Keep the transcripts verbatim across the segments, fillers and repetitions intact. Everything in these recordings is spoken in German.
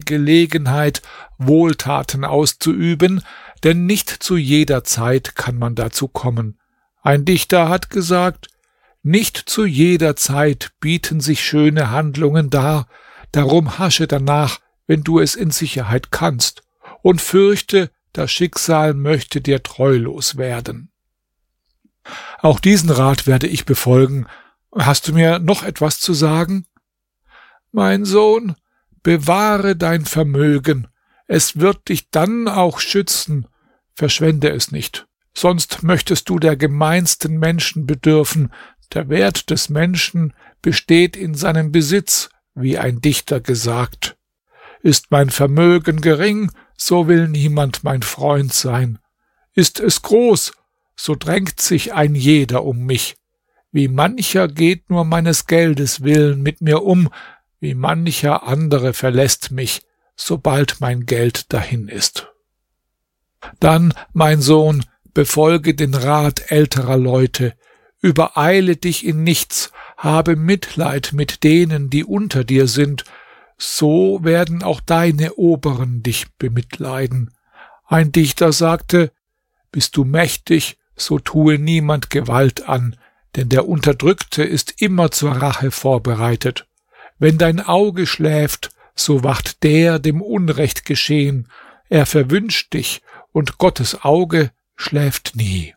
Gelegenheit, Wohltaten auszuüben, denn nicht zu jeder Zeit kann man dazu kommen. Ein Dichter hat gesagt: Nicht zu jeder Zeit bieten sich schöne Handlungen dar, darum hasche danach, wenn du es in Sicherheit kannst, und fürchte, das Schicksal möchte dir treulos werden. Auch diesen Rat werde ich befolgen. Hast du mir noch etwas zu sagen? Mein Sohn, bewahre dein Vermögen, es wird dich dann auch schützen. Verschwende es nicht, sonst möchtest du der gemeinsten Menschen bedürfen. Der Wert des Menschen besteht in seinem Besitz, wie ein Dichter gesagt. Ist mein Vermögen gering, so will niemand mein Freund sein. Ist es groß, so drängt sich ein jeder um mich. Wie mancher geht nur meines Geldes willen mit mir um, wie mancher andere verlässt mich, sobald mein Geld dahin ist. Dann, mein Sohn, befolge den Rat älterer Leute, übereile dich in nichts, habe Mitleid mit denen, die unter dir sind, so werden auch deine Oberen dich bemitleiden. Ein Dichter sagte: Bist du mächtig, so tue niemand Gewalt an, denn der Unterdrückte ist immer zur Rache vorbereitet. Wenn dein Auge schläft, so wacht der dem Unrecht geschehen, er verwünscht dich, und Gottes Auge schläft nie.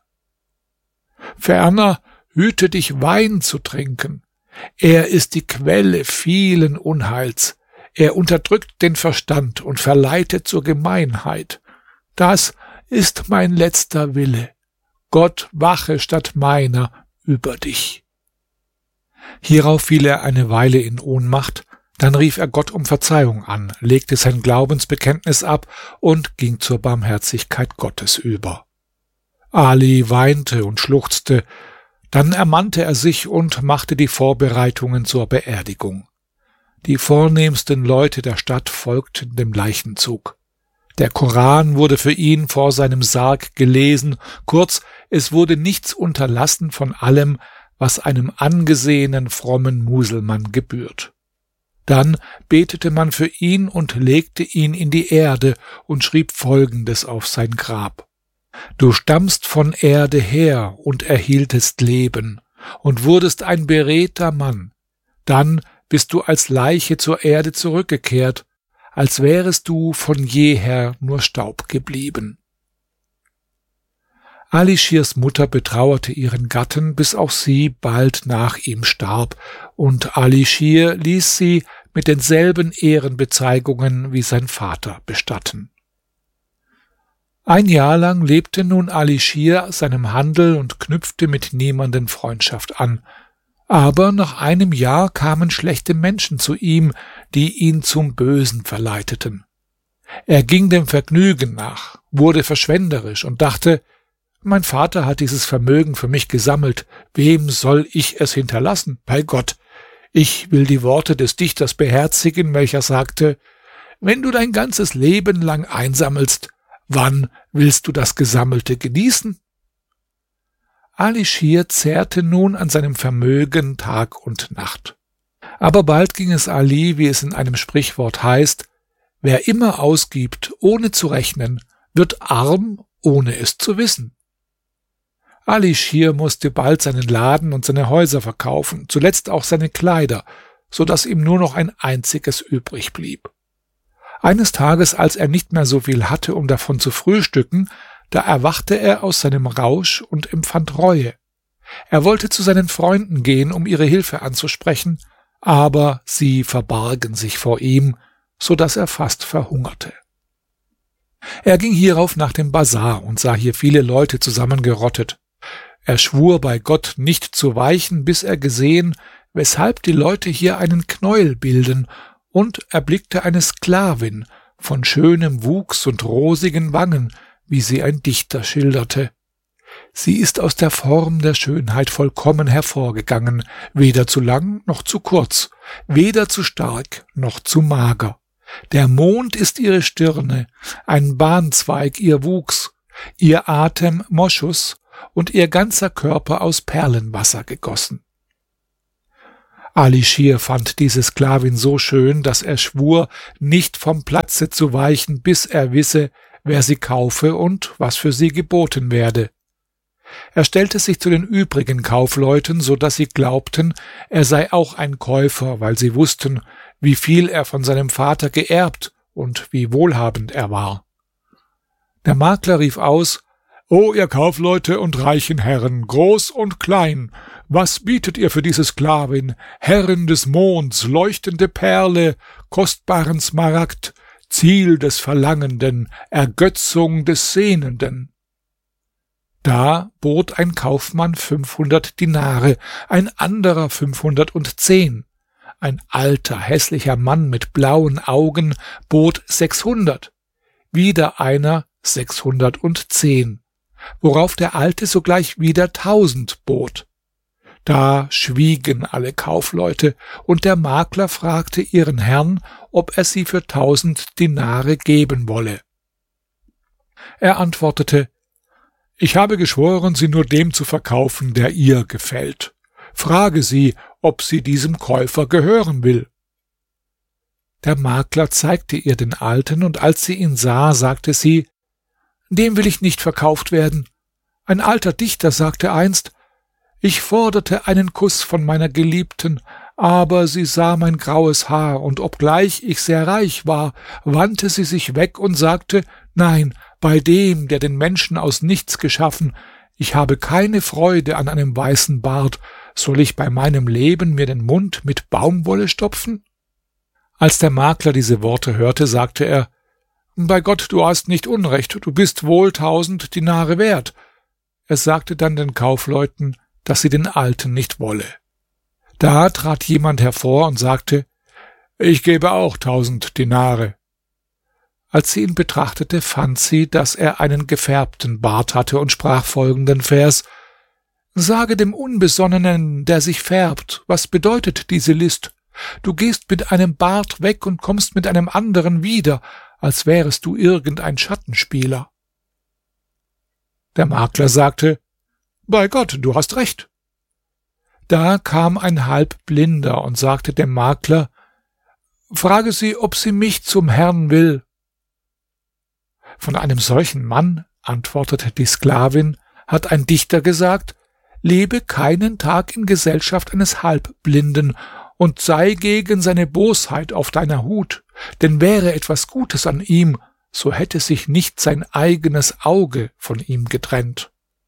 Ferner hüte dich, Wein zu trinken. Er ist die Quelle vielen Unheils. Er unterdrückt den Verstand und verleitet zur Gemeinheit. Das ist mein letzter Wille. Gott wache statt meiner über dich. Hierauf fiel er eine Weile in Ohnmacht, dann rief er Gott um Verzeihung an, legte sein Glaubensbekenntnis ab und ging zur Barmherzigkeit Gottes über. Ali weinte und schluchzte, dann ermannte er sich und machte die Vorbereitungen zur Beerdigung. Die vornehmsten Leute der Stadt folgten dem Leichenzug. Der Koran wurde für ihn vor seinem Sarg gelesen, kurz, es wurde nichts unterlassen von allem, was einem angesehenen frommen Muselmann gebührt. Dann betete man für ihn und legte ihn in die Erde und schrieb Folgendes auf sein Grab: Du stammst von Erde her und erhieltest Leben und wurdest ein beredter Mann. Dann bist du als Leiche zur Erde zurückgekehrt, als wärest du von jeher nur Staub geblieben. Ali Schirs Mutter betrauerte ihren Gatten, bis auch sie bald nach ihm starb, und Ali Schir ließ sie mit denselben Ehrenbezeigungen wie sein Vater bestatten. Ein Jahr lang lebte nun Ali Schir seinem Handel und knüpfte mit niemanden Freundschaft an. Aber nach einem Jahr kamen schlechte Menschen zu ihm, die ihn zum Bösen verleiteten. Er ging dem Vergnügen nach, wurde verschwenderisch und dachte: Mein Vater hat dieses Vermögen für mich gesammelt, wem soll ich es hinterlassen? Bei Gott, ich will die Worte des Dichters beherzigen, welcher sagte: Wenn du dein ganzes Leben lang einsammelst, wann willst du das Gesammelte genießen? Ali Schir zehrte nun an seinem Vermögen Tag und Nacht. Aber bald ging es Ali, wie es in einem Sprichwort heißt: Wer immer ausgibt, ohne zu rechnen, wird arm, ohne es zu wissen. Ali Schir musste bald seinen Laden und seine Häuser verkaufen, zuletzt auch seine Kleider, so dass ihm nur noch ein einziges übrig blieb. Eines Tages, als er nicht mehr so viel hatte, um davon zu frühstücken, da erwachte er aus seinem Rausch und empfand Reue. Er wollte zu seinen Freunden gehen, um ihre Hilfe anzusprechen, aber sie verbargen sich vor ihm, so dass er fast verhungerte. Er ging hierauf nach dem Bazar und sah hier viele Leute zusammengerottet. Er schwur bei Gott nicht zu weichen, bis er gesehen, weshalb die Leute hier einen Knäuel bilden, und erblickte eine Sklavin von schönem Wuchs und rosigen Wangen, wie sie ein Dichter schilderte. Sie ist aus der Form der Schönheit vollkommen hervorgegangen, weder zu lang noch zu kurz, weder zu stark noch zu mager. Der Mond ist ihre Stirne, ein Banzweig ihr Wuchs, ihr Atem Moschus und ihr ganzer Körper aus Perlenwasser gegossen. Ali Schir fand diese Sklavin so schön, dass er schwur, nicht vom Platze zu weichen, bis er wisse, wer sie kaufe und was für sie geboten werde. Er stellte sich zu den übrigen Kaufleuten, so dass sie glaubten, er sei auch ein Käufer, weil sie wussten, wie viel er von seinem Vater geerbt und wie wohlhabend er war. Der Makler rief aus: »O ihr Kaufleute und reichen Herren, groß und klein, was bietet ihr für diese Sklavin, Herrin des Monds, leuchtende Perle, kostbaren Smaragd, Ziel des Verlangenden, Ergötzung des Sehnenden?« Da bot ein Kaufmann fünfhundert Dinare, ein anderer fünfhundertzehn. Ein alter, hässlicher Mann mit blauen Augen bot sechshundert. Wieder einer sechshundertzehn. Worauf der Alte sogleich wieder tausend bot. Da schwiegen alle Kaufleute, und der Makler fragte ihren Herrn, ob er sie für tausend Dinare geben wolle. Er antwortete: »Ich habe geschworen, sie nur dem zu verkaufen, der ihr gefällt. Frage sie, ob sie diesem Käufer gehören will.« Der Makler zeigte ihr den Alten, und als sie ihn sah, sagte sie: »Dem will ich nicht verkauft werden. Ein alter Dichter sagte einst: Ich forderte einen Kuss von meiner Geliebten, aber sie sah mein graues Haar, und obgleich ich sehr reich war, wandte sie sich weg und sagte: Nein, bei dem, der den Menschen aus nichts geschaffen, ich habe keine Freude an einem weißen Bart, soll ich bei meinem Leben mir den Mund mit Baumwolle stopfen?« Als der Makler diese Worte hörte, sagte er: »Bei Gott, du hast nicht Unrecht, du bist wohl tausend Dinare wert.« Er sagte dann den Kaufleuten, dass sie den Alten nicht wolle. Da trat jemand hervor und sagte: »Ich gebe auch tausend Dinare.« Als sie ihn betrachtete, fand sie, dass er einen gefärbten Bart hatte, und sprach folgenden Vers: »Sage dem Unbesonnenen, der sich färbt, was bedeutet diese List? Du gehst mit einem Bart weg und kommst mit einem anderen wieder, als wärest du irgendein Schattenspieler.« Der Makler sagte: »Bei Gott, du hast recht.« Da kam ein Halbblinder und sagte dem Makler: »Frage sie, ob sie mich zum Herrn will.« »Von einem solchen Mann«, antwortete die Sklavin, »hat ein Dichter gesagt: Lebe keinen Tag in Gesellschaft eines Halbblinden und sei gegen seine Bosheit auf deiner Hut, denn wäre etwas Gutes an ihm, so hätte sich nicht sein eigenes Auge von ihm getrennt.«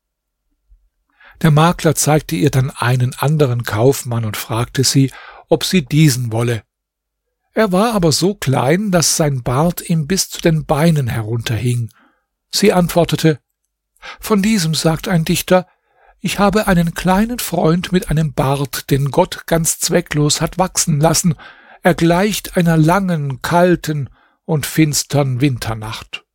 Der Makler zeigte ihr dann einen anderen Kaufmann und fragte sie, ob sie diesen wolle. Er war aber so klein, dass sein Bart ihm bis zu den Beinen herunterhing. Sie antwortete: »Von diesem sagt ein Dichter: Ich habe einen kleinen Freund mit einem Bart, den Gott ganz zwecklos hat wachsen lassen. Er gleicht einer langen, kalten und finstern Winternacht.«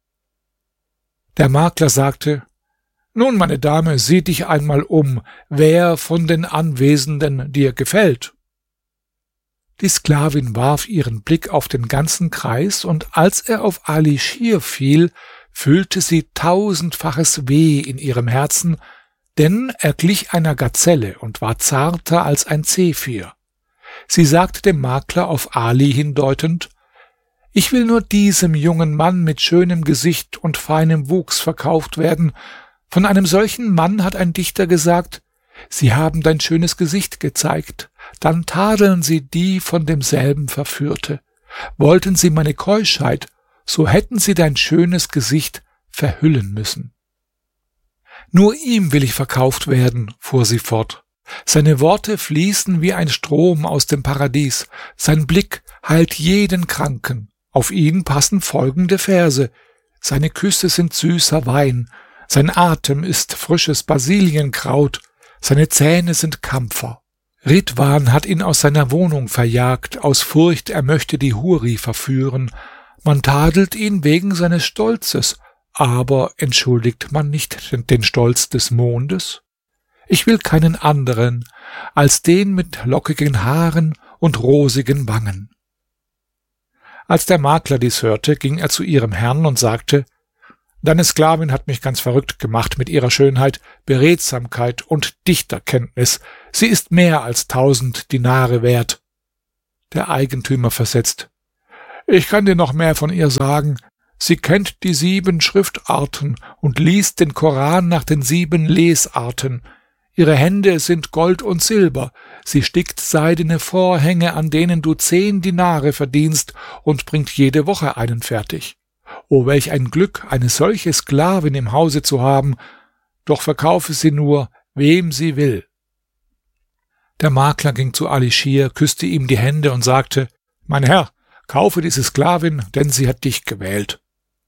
Der Makler sagte: »Nun, meine Dame, sieh dich einmal um, wer von den Anwesenden dir gefällt.« Die Sklavin warf ihren Blick auf den ganzen Kreis, und als er auf Ali Schir fiel, fühlte sie tausendfaches Weh in ihrem Herzen, denn er glich einer Gazelle und war zarter als ein Zephyr. Sie sagte dem Makler auf Ali hindeutend: »Ich will nur diesem jungen Mann mit schönem Gesicht und feinem Wuchs verkauft werden. Von einem solchen Mann hat ein Dichter gesagt: Sie haben dein schönes Gesicht gezeigt, dann tadeln sie die von demselben Verführte. Wollten sie meine Keuschheit, so hätten sie dein schönes Gesicht verhüllen müssen.« »Nur ihm will ich verkauft werden«, fuhr sie fort. »Seine Worte fließen wie ein Strom aus dem Paradies. Sein Blick heilt jeden Kranken. Auf ihn passen folgende Verse: Seine Küsse sind süßer Wein, sein Atem ist frisches Basilienkraut, seine Zähne sind Kampfer. Ridwan hat ihn aus seiner Wohnung verjagt, aus Furcht, er möchte die Huri verführen. Man tadelt ihn wegen seines Stolzes, aber entschuldigt man nicht den Stolz des Mondes? Ich will keinen anderen als den mit lockigen Haaren und rosigen Wangen.« Als der Makler dies hörte, ging er zu ihrem Herrn und sagte: Deine Sklavin hat mich ganz verrückt gemacht mit ihrer Schönheit, Beredsamkeit und Dichterkenntnis. Sie ist mehr als tausend Dinare wert. Der Eigentümer versetzt: Ich kann dir noch mehr von ihr sagen. Sie kennt die sieben Schriftarten und liest den Koran nach den sieben Lesarten. Ihre Hände sind Gold und Silber. Sie stickt seidene Vorhänge, an denen du zehn Dinare verdienst, und bringt jede Woche einen fertig. O, welch ein Glück, eine solche Sklavin im Hause zu haben, doch verkaufe sie nur, wem sie will. Der Makler ging zu Ali Schir, küsste ihm die Hände und sagte: Mein Herr, kaufe diese Sklavin, denn sie hat dich gewählt.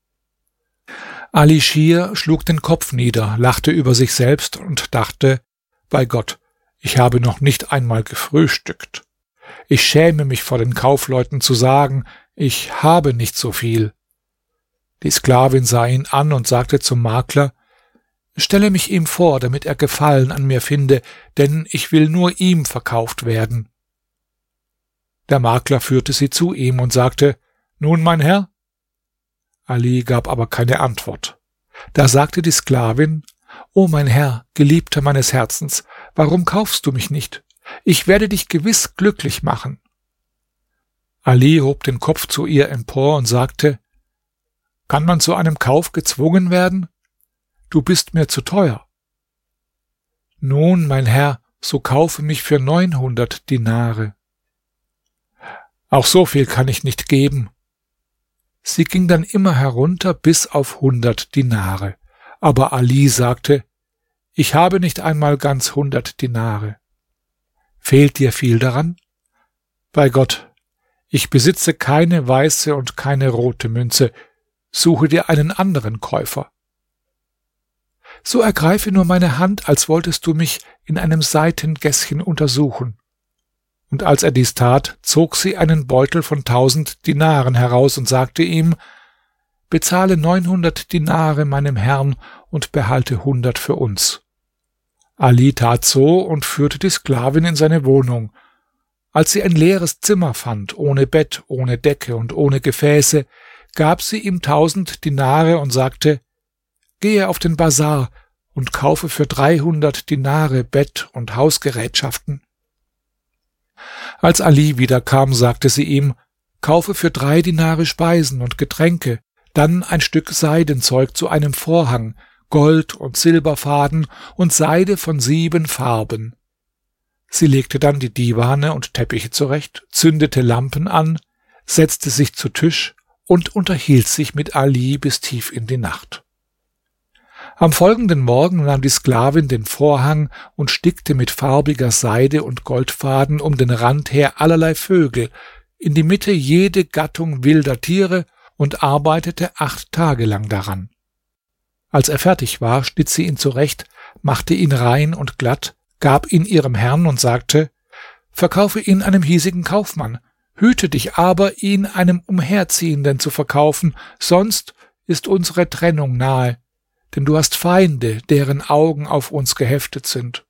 Ali Schir schlug den Kopf nieder, lachte über sich selbst und dachte: Bei Gott, ich habe noch nicht einmal gefrühstückt. Ich schäme mich vor den Kaufleuten zu sagen, ich habe nicht so viel. Die Sklavin sah ihn an und sagte zum Makler: Stelle mich ihm vor, damit er Gefallen an mir finde, denn ich will nur ihm verkauft werden. Der Makler führte sie zu ihm und sagte: Nun, mein Herr? Ali gab aber keine Antwort. Da sagte die Sklavin: O mein Herr, Geliebter meines Herzens, warum kaufst du mich nicht? Ich werde dich gewiss glücklich machen. Ali hob den Kopf zu ihr empor und sagte: Kann man zu einem Kauf gezwungen werden? Du bist mir zu teuer. Nun, mein Herr, so kaufe mich für neunhundert Dinare. Auch so viel kann ich nicht geben. Sie ging dann immer herunter bis auf hundert Dinare. Aber Ali sagte: Ich habe nicht einmal ganz hundert Dinare. Fehlt dir viel daran? Bei Gott, ich besitze keine weiße und keine rote Münze. Suche dir einen anderen Käufer. So ergreife nur meine Hand, als wolltest du mich in einem Seitengässchen untersuchen. Und als er dies tat, zog sie einen Beutel von tausend Dinaren heraus und sagte ihm: Bezahle neunhundert Dinare meinem Herrn und behalte hundert für uns. Ali tat so und führte die Sklavin in seine Wohnung. Als sie ein leeres Zimmer fand, ohne Bett, ohne Decke und ohne Gefäße, gab sie ihm tausend Dinare und sagte: Gehe auf den Bazar und kaufe für dreihundert Dinare Bett und Hausgerätschaften. Als Ali wiederkam, sagte sie ihm: Kaufe für drei Dinare Speisen und Getränke, dann ein Stück Seidenzeug zu einem Vorhang, Gold- und Silberfaden und Seide von sieben Farben. Sie legte dann die Diwane und Teppiche zurecht, zündete Lampen an, setzte sich zu Tisch und unterhielt sich mit Ali bis tief in die Nacht. Am folgenden Morgen nahm die Sklavin den Vorhang und stickte mit farbiger Seide und Goldfaden um den Rand her allerlei Vögel, in die Mitte jede Gattung wilder Tiere und arbeitete acht Tage lang daran. Als er fertig war, schnitt sie ihn zurecht, machte ihn rein und glatt, gab ihn ihrem Herrn und sagte: Verkaufe ihn einem hiesigen Kaufmann, hüte dich aber, ihn einem Umherziehenden zu verkaufen, sonst ist unsere Trennung nahe, denn du hast Feinde, deren Augen auf uns geheftet sind.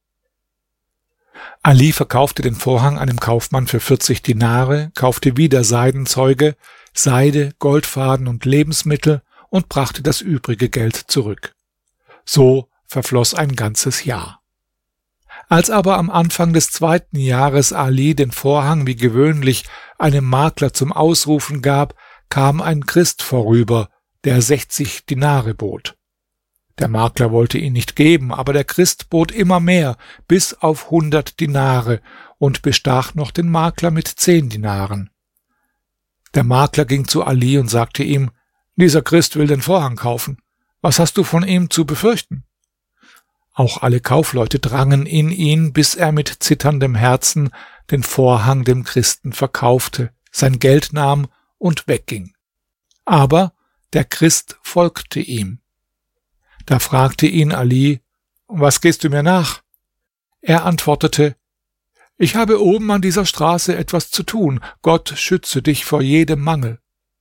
Ali verkaufte den Vorhang einem Kaufmann für vierzig Dinare, kaufte wieder Seidenzeuge, Seide, Goldfaden und Lebensmittel und brachte das übrige Geld zurück. So verfloss ein ganzes Jahr. Als aber am Anfang des zweiten Jahres Ali den Vorhang wie gewöhnlich einem Makler zum Ausrufen gab, kam ein Christ vorüber, der sechzig Dinare bot. Der Makler wollte ihn nicht geben, aber der Christ bot immer mehr, bis auf hundert Dinare, und bestach noch den Makler mit zehn Dinaren. Der Makler ging zu Ali und sagte ihm: Dieser Christ will den Vorhang kaufen. Was hast du von ihm zu befürchten? Auch alle Kaufleute drangen in ihn, bis er mit zitterndem Herzen den Vorhang dem Christen verkaufte, sein Geld nahm und wegging. Aber der Christ folgte ihm. Da fragte ihn Ali: Was gehst du mir nach? Er antwortete: Ich habe oben an dieser Straße etwas zu tun. Gott schütze dich vor jedem Mangel.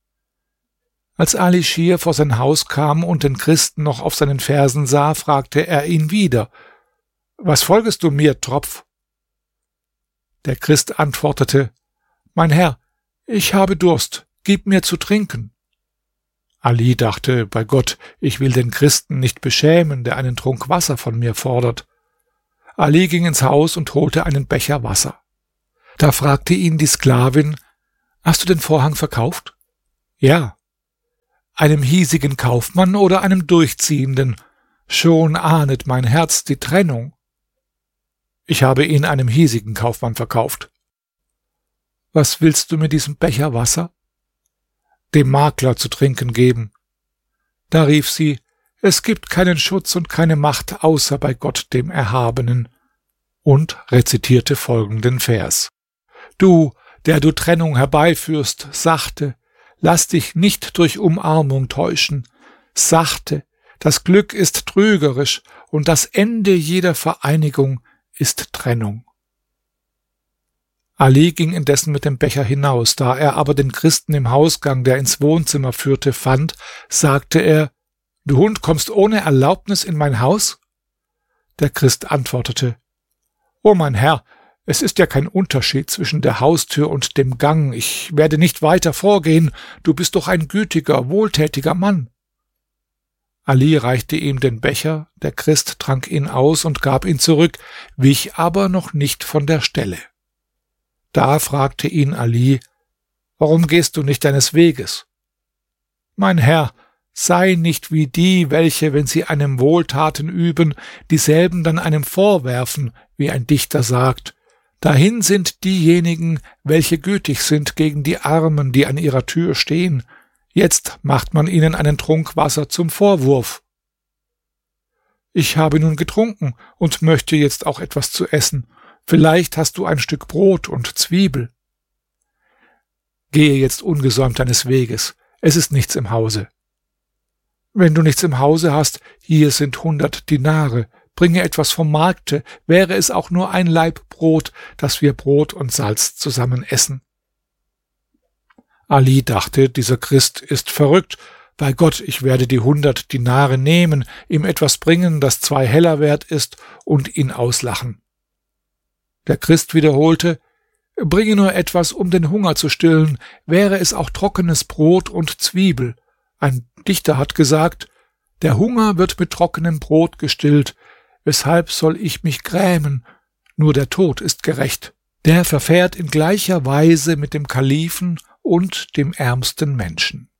Als Ali Schir vor sein Haus kam und den Christen noch auf seinen Fersen sah, fragte er ihn wieder: Was folgest du mir, Tropf? Der Christ antwortete: Mein Herr, ich habe Durst, gib mir zu trinken. Ali dachte, bei Gott, ich will den Christen nicht beschämen, der einen Trunk Wasser von mir fordert. Ali ging ins Haus und holte einen Becher Wasser. Da fragte ihn die Sklavin: »Hast du den Vorhang verkauft?« »Ja.« »Einem hiesigen Kaufmann oder einem Durchziehenden? Schon ahnet mein Herz die Trennung.« »Ich habe ihn einem hiesigen Kaufmann verkauft.« »Was willst du mit diesem Becher Wasser?« »Dem Makler zu trinken geben.« Da rief sie: »Es gibt keinen Schutz und keine Macht außer bei Gott dem Erhabenen«, und rezitierte folgenden Vers: »Du, der du Trennung herbeiführst, sachte, lass dich nicht durch Umarmung täuschen. Sachte, das Glück ist trügerisch und das Ende jeder Vereinigung ist Trennung.« Ali ging indessen mit dem Becher hinaus. Da er aber den Christen im Hausgang, der ins Wohnzimmer führte, fand, sagte er: »Du Hund, kommst ohne Erlaubnis in mein Haus?« Der Christ antwortete: »O mein Herr, es ist ja kein Unterschied zwischen der Haustür und dem Gang. Ich werde nicht weiter vorgehen. Du bist doch ein gütiger, wohltätiger Mann.« Ali reichte ihm den Becher, der Christ trank ihn aus und gab ihn zurück, wich aber noch nicht von der Stelle. Da fragte ihn Ali: »Warum gehst du nicht deines Weges?« »Mein Herr, sei nicht wie die, welche, wenn sie einem Wohltaten üben, dieselben dann einem vorwerfen, wie ein Dichter sagt: Dahin sind diejenigen, welche gütig sind gegen die Armen, die an ihrer Tür stehen. Jetzt macht man ihnen einen Trunk Wasser zum Vorwurf.« »Ich habe nun getrunken und möchte jetzt auch etwas zu essen. Vielleicht hast du ein Stück Brot und Zwiebel.« »Gehe jetzt ungesäumt deines Weges. Es ist nichts im Hause.« »Wenn du nichts im Hause hast, hier sind hundert Dinare. Bringe etwas vom Markte, wäre es auch nur ein Laib Brot, dass wir Brot und Salz zusammen essen.« Ali dachte, dieser Christ ist verrückt. Bei Gott, ich werde die hundert Dinare nehmen, ihm etwas bringen, das zwei Heller wert ist, und ihn auslachen. Der Christ wiederholte: »Bringe nur etwas, um den Hunger zu stillen, wäre es auch trockenes Brot und Zwiebel. Ein Dichter hat gesagt: Der Hunger wird mit trockenem Brot gestillt. Weshalb soll ich mich grämen? Nur der Tod ist gerecht. Der verfährt in gleicher Weise mit dem Kalifen und dem ärmsten Menschen.«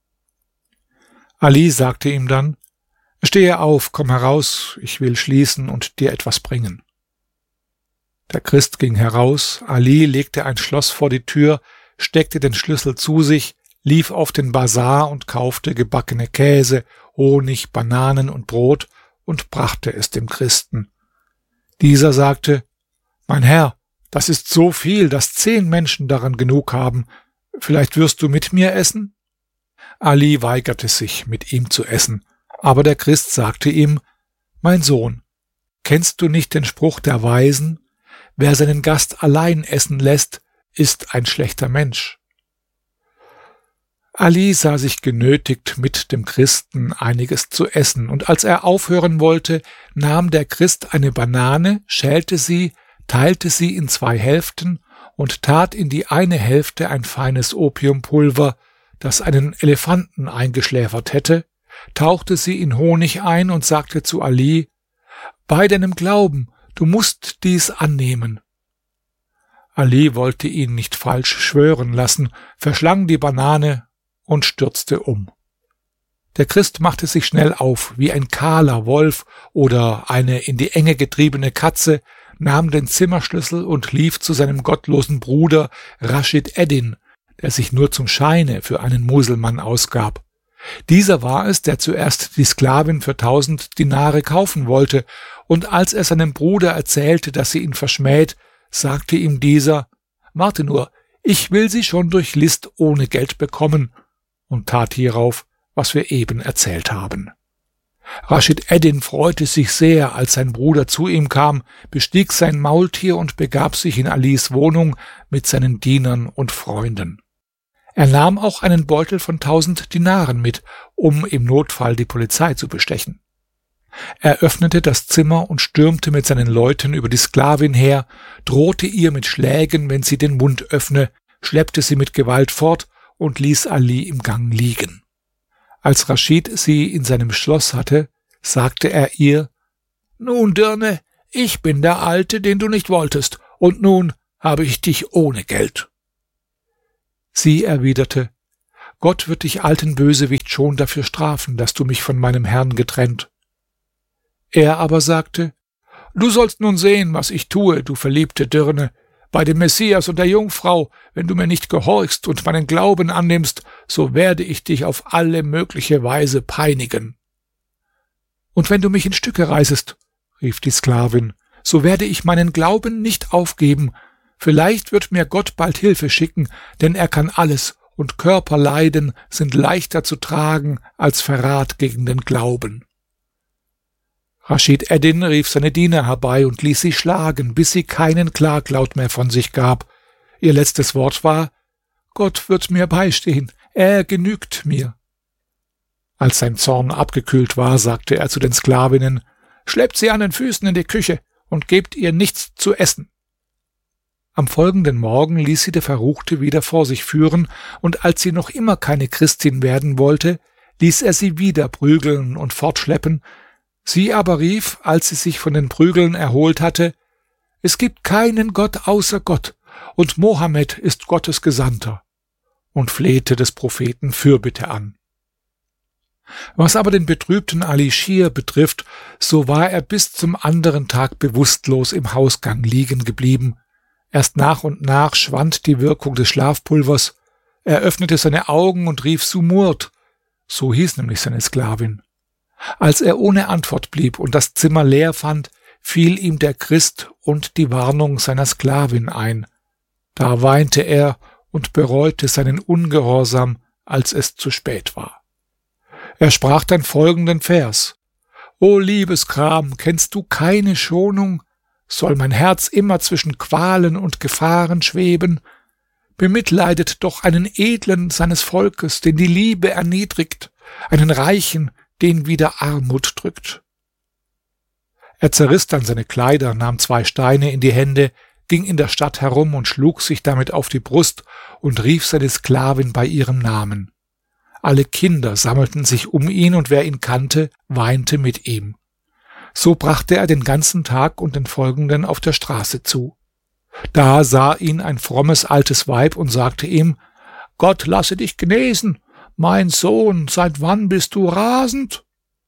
Ali sagte ihm dann: »Stehe auf, komm heraus, ich will schließen und dir etwas bringen.« Der Christ ging heraus, Ali legte ein Schloss vor die Tür, steckte den Schlüssel zu sich, lief auf den Basar und kaufte gebackene Käse, Honig, Bananen und Brot und brachte es dem Christen. Dieser sagte: »Mein Herr, das ist so viel, dass zehn Menschen daran genug haben. Vielleicht wirst du mit mir essen?« Ali weigerte sich, mit ihm zu essen, aber der Christ sagte ihm: »Mein Sohn, kennst du nicht den Spruch der Weisen: Wer seinen Gast allein essen lässt, ist ein schlechter Mensch?« Ali sah sich genötigt, mit dem Christen einiges zu essen, und als er aufhören wollte, nahm der Christ eine Banane, schälte sie, teilte sie in zwei Hälften und tat in die eine Hälfte ein feines Opiumpulver, das einen Elefanten eingeschläfert hätte, tauchte sie in Honig ein und sagte zu Ali: »Bei deinem Glauben, du musst dies annehmen.« Ali wollte ihn nicht falsch schwören lassen, verschlang die Banane und stürzte um. Der Christ machte sich schnell auf, wie ein kahler Wolf oder eine in die Enge getriebene Katze, nahm den Zimmerschlüssel und lief zu seinem gottlosen Bruder Raschid Eddin, der sich nur zum Scheine für einen Muselmann ausgab. Dieser war es, der zuerst die Sklavin für tausend Dinare kaufen wollte, und als er seinem Bruder erzählte, dass sie ihn verschmäht, sagte ihm dieser: »Warte nur, ich will sie schon durch List ohne Geld bekommen«, und tat hierauf, was wir eben erzählt haben. Raschid Eddin freute sich sehr, als sein Bruder zu ihm kam, bestieg sein Maultier und begab sich in Alis Wohnung mit seinen Dienern und Freunden. Er nahm auch einen Beutel von tausend Dinaren mit, um im Notfall die Polizei zu bestechen. Er öffnete das Zimmer und stürmte mit seinen Leuten über die Sklavin her, drohte ihr mit Schlägen, wenn sie den Mund öffne, schleppte sie mit Gewalt fort und ließ Ali im Gang liegen. Als Raschid sie in seinem Schloss hatte, sagte er ihr: »Nun, Dirne, ich bin der Alte, den du nicht wolltest, und nun habe ich dich ohne Geld.« Sie erwiderte: »Gott wird dich, alten Bösewicht, schon dafür strafen, dass du mich von meinem Herrn getrennt.« Er aber sagte: »Du sollst nun sehen, was ich tue, du verliebte Dirne. Bei dem Messias und der Jungfrau, wenn du mir nicht gehorchst und meinen Glauben annimmst, so werde ich dich auf alle mögliche Weise peinigen.« »Und wenn du mich in Stücke reißest«, rief die Sklavin, »so werde ich meinen Glauben nicht aufgeben. Vielleicht wird mir Gott bald Hilfe schicken, denn er kann alles, und Körperleiden sind leichter zu tragen als Verrat gegen den Glauben.« Raschid Eddin rief seine Diener herbei und ließ sie schlagen, bis sie keinen Klaglaut mehr von sich gab. Ihr letztes Wort war: »Gott wird mir beistehen, er genügt mir.« Als sein Zorn abgekühlt war, sagte er zu den Sklavinnen: »Schleppt sie an den Füßen in die Küche und gebt ihr nichts zu essen.« Am folgenden Morgen ließ sie der Verruchte wieder vor sich führen, und als sie noch immer keine Christin werden wollte, ließ er sie wieder prügeln und fortschleppen. Sie aber rief, als sie sich von den Prügeln erholt hatte: »Es gibt keinen Gott außer Gott, und Mohammed ist Gottes Gesandter«, und flehte des Propheten Fürbitte an. Was aber den betrübten Ali Schir betrifft, so war er bis zum anderen Tag bewusstlos im Hausgang liegen geblieben. Erst nach und nach schwand die Wirkung des Schlafpulvers. Er öffnete seine Augen und rief Sumurd, so hieß nämlich seine Sklavin. Als er ohne Antwort blieb und das Zimmer leer fand, fiel ihm der Christ und die Warnung seiner Sklavin ein. Da weinte er und bereute seinen Ungehorsam, als es zu spät war. Er sprach dann folgenden Vers: »O Liebeskram, kennst du keine Schonung? Soll mein Herz immer zwischen Qualen und Gefahren schweben? Bemitleidet doch einen Edlen seines Volkes, den die Liebe erniedrigt, einen Reichen, den wieder Armut drückt.« Er zerriss dann seine Kleider, nahm zwei Steine in die Hände, ging in der Stadt herum und schlug sich damit auf die Brust und rief seine Sklavin bei ihrem Namen. Alle Kinder sammelten sich um ihn, und wer ihn kannte, weinte mit ihm. So brachte er den ganzen Tag und den folgenden auf der Straße zu. Da sah ihn ein frommes altes Weib und sagte ihm: »Gott lasse dich genesen. Mein Sohn, seit wann bist du rasend?«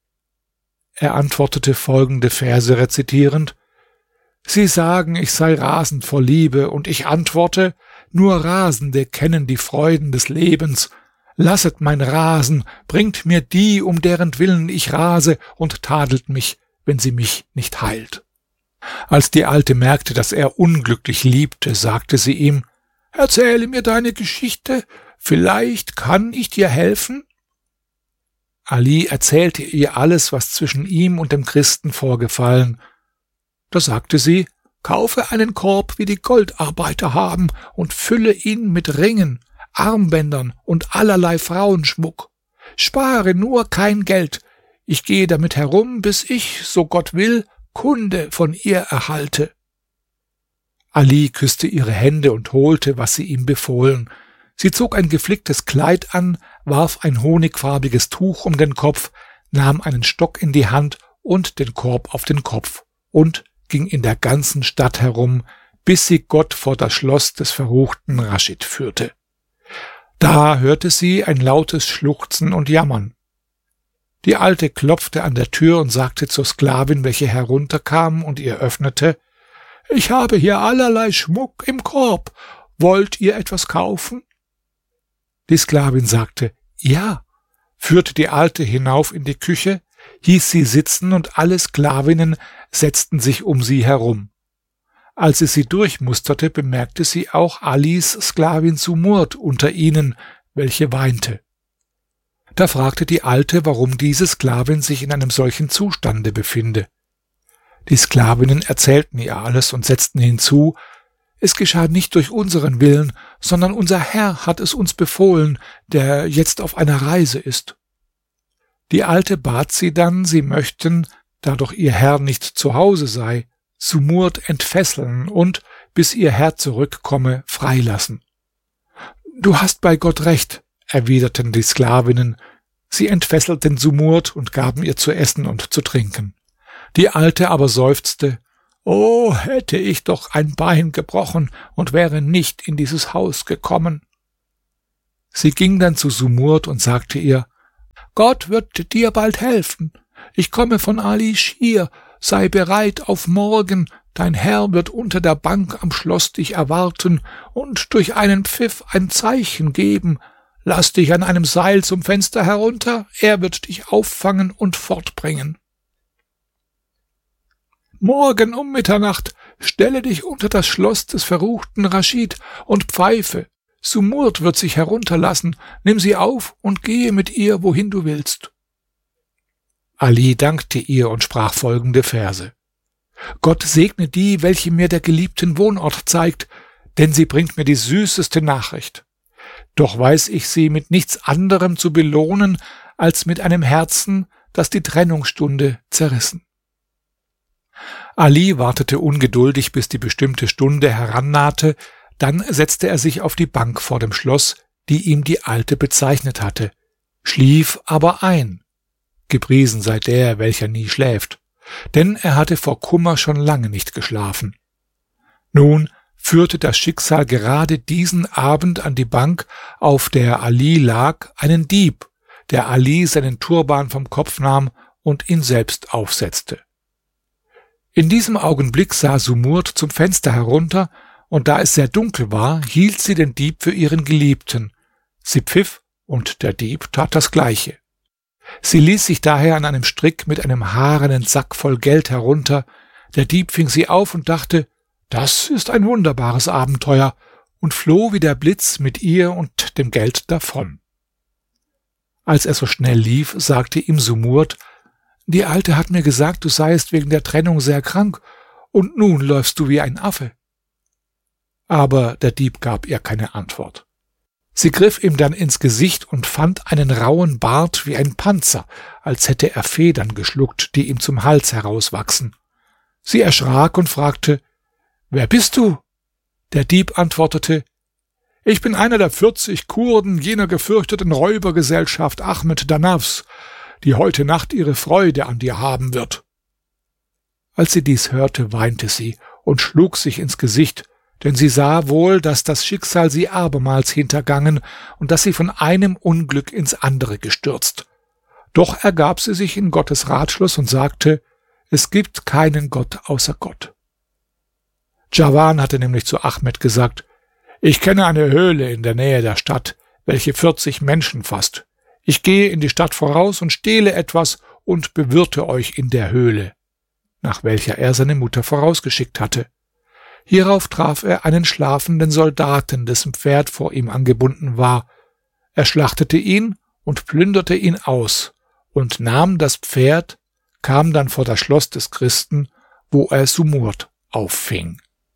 Er antwortete folgende Verse rezitierend: »Sie sagen, ich sei rasend vor Liebe, und ich antworte: Nur Rasende kennen die Freuden des Lebens. Lasset mein Rasen, bringt mir die, um deren Willen ich rase, und tadelt mich, wenn sie mich nicht heilt.« Als die Alte merkte, dass er unglücklich liebte, sagte sie ihm: »Erzähle mir deine Geschichte, vielleicht kann ich dir helfen.« Ali erzählte ihr alles, was zwischen ihm und dem Christen vorgefallen. Da sagte sie: »Kaufe einen Korb, wie die Goldarbeiter haben, und fülle ihn mit Ringen, Armbändern und allerlei Frauenschmuck. Spare nur kein Geld. Ich gehe damit herum, bis ich, so Gott will, Kunde von ihr erhalte.« Ali küsste ihre Hände und holte, was sie ihm befohlen. Sie zog ein geflicktes Kleid an, warf ein honigfarbiges Tuch um den Kopf, nahm einen Stock in die Hand und den Korb auf den Kopf und ging in der ganzen Stadt herum, bis sie Gott vor das Schloss des verruchten Raschid führte. Da hörte sie ein lautes Schluchzen und Jammern. Die Alte klopfte an der Tür und sagte zur Sklavin, welche herunterkam und ihr öffnete: »Ich habe hier allerlei Schmuck im Korb. Wollt ihr etwas kaufen?« Die Sklavin sagte: »Ja«, führte die Alte hinauf in die Küche, hieß sie sitzen, und alle Sklavinnen setzten sich um sie herum. Als sie sie durchmusterte, bemerkte sie auch Alis Sklavin Sumurd unter ihnen, welche weinte. Da fragte die Alte, warum diese Sklavin sich in einem solchen Zustande befinde. Die Sklavinnen erzählten ihr alles und setzten hinzu: »Es geschah nicht durch unseren Willen, sondern unser Herr hat es uns befohlen, der jetzt auf einer Reise ist.« Die Alte bat sie dann, sie möchten, da doch ihr Herr nicht zu Hause sei, Sumurd entfesseln und, bis ihr Herr zurückkomme, freilassen. »Du hast bei Gott recht«, erwiderten die Sklavinnen. Sie entfesselten Sumurd und gaben ihr zu essen und zu trinken. Die Alte aber seufzte: »Oh, hätte ich doch ein Bein gebrochen und wäre nicht in dieses Haus gekommen.« Sie ging dann zu Sumurd und sagte ihr: »Gott wird dir bald helfen. Ich komme von Ali Schir, sei bereit auf morgen, dein Herr wird unter der Bank am Schloss dich erwarten und durch einen Pfiff ein Zeichen geben. Lass dich an einem Seil zum Fenster herunter, er wird dich auffangen und fortbringen. Morgen um Mitternacht stelle dich unter das Schloss des verruchten Raschid und pfeife. Sumurd wird sich herunterlassen, nimm sie auf und gehe mit ihr, wohin du willst.« Ali dankte ihr und sprach folgende Verse: »Gott segne die, welche mir der Geliebten Wohnort zeigt, denn sie bringt mir die süßeste Nachricht. Doch weiß ich sie mit nichts anderem zu belohnen, als mit einem Herzen, das die Trennungsstunde zerrissen.« Ali wartete ungeduldig, bis die bestimmte Stunde herannahte, dann setzte er sich auf die Bank vor dem Schloss, die ihm die Alte bezeichnet hatte, schlief aber ein. Gepriesen sei der, welcher nie schläft, denn er hatte vor Kummer schon lange nicht geschlafen. Nun führte das Schicksal gerade diesen Abend an die Bank, auf der Ali lag, einen Dieb, der Ali seinen Turban vom Kopf nahm und ihn selbst aufsetzte. In diesem Augenblick sah Sumurd zum Fenster herunter, und da es sehr dunkel war, hielt sie den Dieb für ihren Geliebten. Sie pfiff, und der Dieb tat das Gleiche. Sie ließ sich daher an einem Strick mit einem haarenen Sack voll Geld herunter. Der Dieb fing sie auf und dachte: »Das ist ein wunderbares Abenteuer«, und floh wie der Blitz mit ihr und dem Geld davon. Als er so schnell lief, sagte ihm Sumurd: »Die Alte hat mir gesagt, du seiest wegen der Trennung sehr krank, und nun läufst du wie ein Affe.« Aber der Dieb gab ihr keine Antwort. Sie griff ihm dann ins Gesicht und fand einen rauen Bart wie ein Panzer, als hätte er Federn geschluckt, die ihm zum Hals herauswachsen. Sie erschrak und fragte: »Wer bist du?« Der Dieb antwortete: »Ich bin einer der vierzig Kurden jener gefürchteten Räubergesellschaft Ahmed Danafs, die heute Nacht ihre Freude an dir haben wird.« Als sie dies hörte, weinte sie und schlug sich ins Gesicht, denn sie sah wohl, dass das Schicksal sie abermals hintergangen und dass sie von einem Unglück ins andere gestürzt. Doch ergab sie sich in Gottes Ratschluss und sagte: »Es gibt keinen Gott außer Gott.« Djawan hatte nämlich zu Ahmed gesagt: »Ich kenne eine Höhle in der Nähe der Stadt, welche vierzig Menschen fasst. Ich gehe in die Stadt voraus und stehle etwas und bewirte euch in der Höhle«, nach welcher er seine Mutter vorausgeschickt hatte. Hierauf traf er einen schlafenden Soldaten, dessen Pferd vor ihm angebunden war. Er schlachtete ihn und plünderte ihn aus und nahm das Pferd, kam dann vor das Schloss des Christen, wo er Sumurd auffing.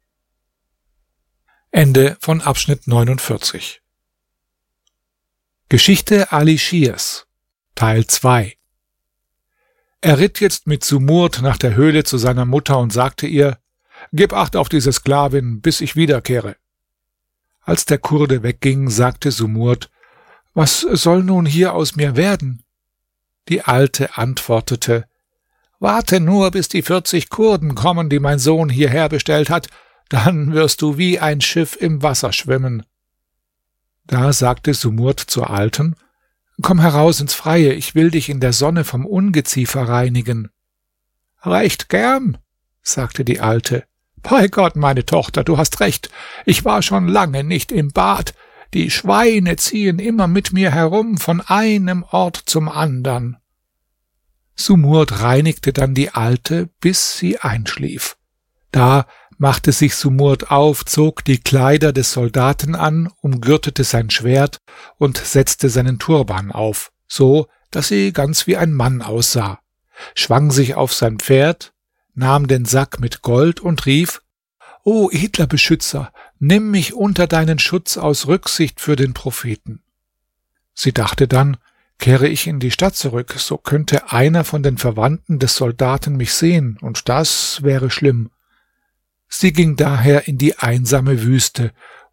Ende von Abschnitt neunundvierzig. Geschichte Ali Schirs Teil zwei. Er ritt jetzt mit Sumurd nach der Höhle zu seiner Mutter und sagte ihr: »Gib Acht auf diese Sklavin, bis ich wiederkehre.« Als der Kurde wegging, sagte Sumurd: »Was soll nun hier aus mir werden?« Die Alte antwortete: »Warte nur, bis die vierzig Kurden kommen, die mein Sohn hierher bestellt hat, dann wirst du wie ein Schiff im Wasser schwimmen.« Da sagte Sumurd zur Alten: »Komm heraus ins Freie, ich will dich in der Sonne vom Ungeziefer reinigen.« »Recht gern«, sagte die Alte. »Bei Gott, meine Tochter, du hast recht. Ich war schon lange nicht im Bad. Die Schweine ziehen immer mit mir herum von einem Ort zum andern.« Sumurd reinigte dann die Alte, bis sie einschlief. Da machte sich Sumurd auf, zog die Kleider des Soldaten an, umgürtete sein Schwert und setzte seinen Turban auf, so dass sie ganz wie ein Mann aussah, schwang sich auf sein Pferd, nahm den Sack mit Gold und rief: »O edler Beschützer, nimm mich unter deinen Schutz aus Rücksicht für den Propheten.« Sie dachte dann: »Kehre ich in die Stadt zurück, so könnte einer von den Verwandten des Soldaten mich sehen, und das wäre schlimm.« Sie ging daher in die einsame Wüste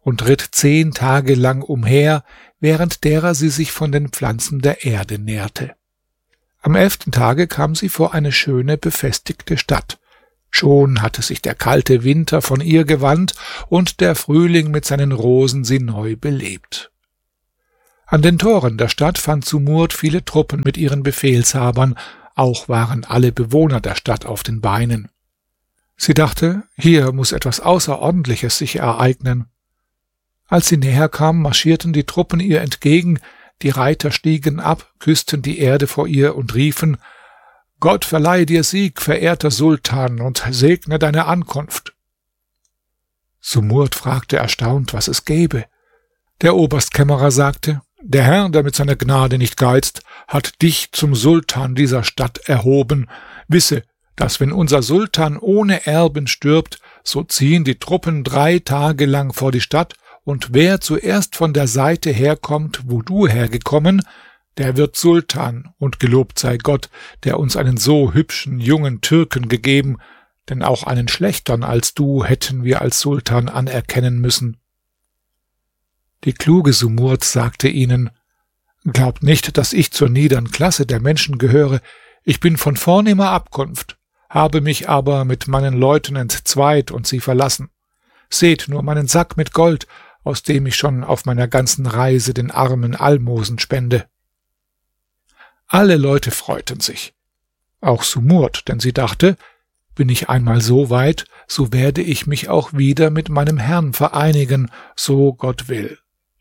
und ritt zehn Tage lang umher, während derer sie sich von den Pflanzen der Erde nährte. Am elften Tage kam sie vor eine schöne, befestigte Stadt. Schon hatte sich der kalte Winter von ihr gewandt und der Frühling mit seinen Rosen sie neu belebt. An den Toren der Stadt fand Sumurd viele Truppen mit ihren Befehlshabern, auch waren alle Bewohner der Stadt auf den Beinen. Sie dachte, hier muss etwas Außerordentliches sich ereignen. Als sie näher kam, marschierten die Truppen ihr entgegen, die Reiter stiegen ab, küssten die Erde vor ihr und riefen: »Gott verleihe dir Sieg, verehrter Sultan, und segne deine Ankunft.« Sumurd fragte erstaunt, was es gäbe. Der Oberstkämmerer sagte: »Der Herr, der mit seiner Gnade nicht geizt, hat dich zum Sultan dieser Stadt erhoben. Wisse, dass wenn unser Sultan ohne Erben stirbt, so ziehen die Truppen drei Tage lang vor die Stadt, und wer zuerst von der Seite herkommt, wo du hergekommen, der wird Sultan, und gelobt sei Gott, der uns einen so hübschen jungen Türken gegeben, denn auch einen schlechtern als du hätten wir als Sultan anerkennen müssen.« Die kluge Sumurd sagte ihnen: »Glaubt nicht, dass ich zur niedern Klasse der Menschen gehöre. Ich bin von vornehmer Abkunft, habe mich aber mit meinen Leuten entzweit und sie verlassen. Seht nur meinen Sack mit Gold, aus dem ich schon auf meiner ganzen Reise den Armen Almosen spende.« Alle Leute freuten sich, auch Sumurd, denn sie dachte: Bin ich einmal so weit, so werde ich mich auch wieder mit meinem Herrn vereinigen, so Gott will.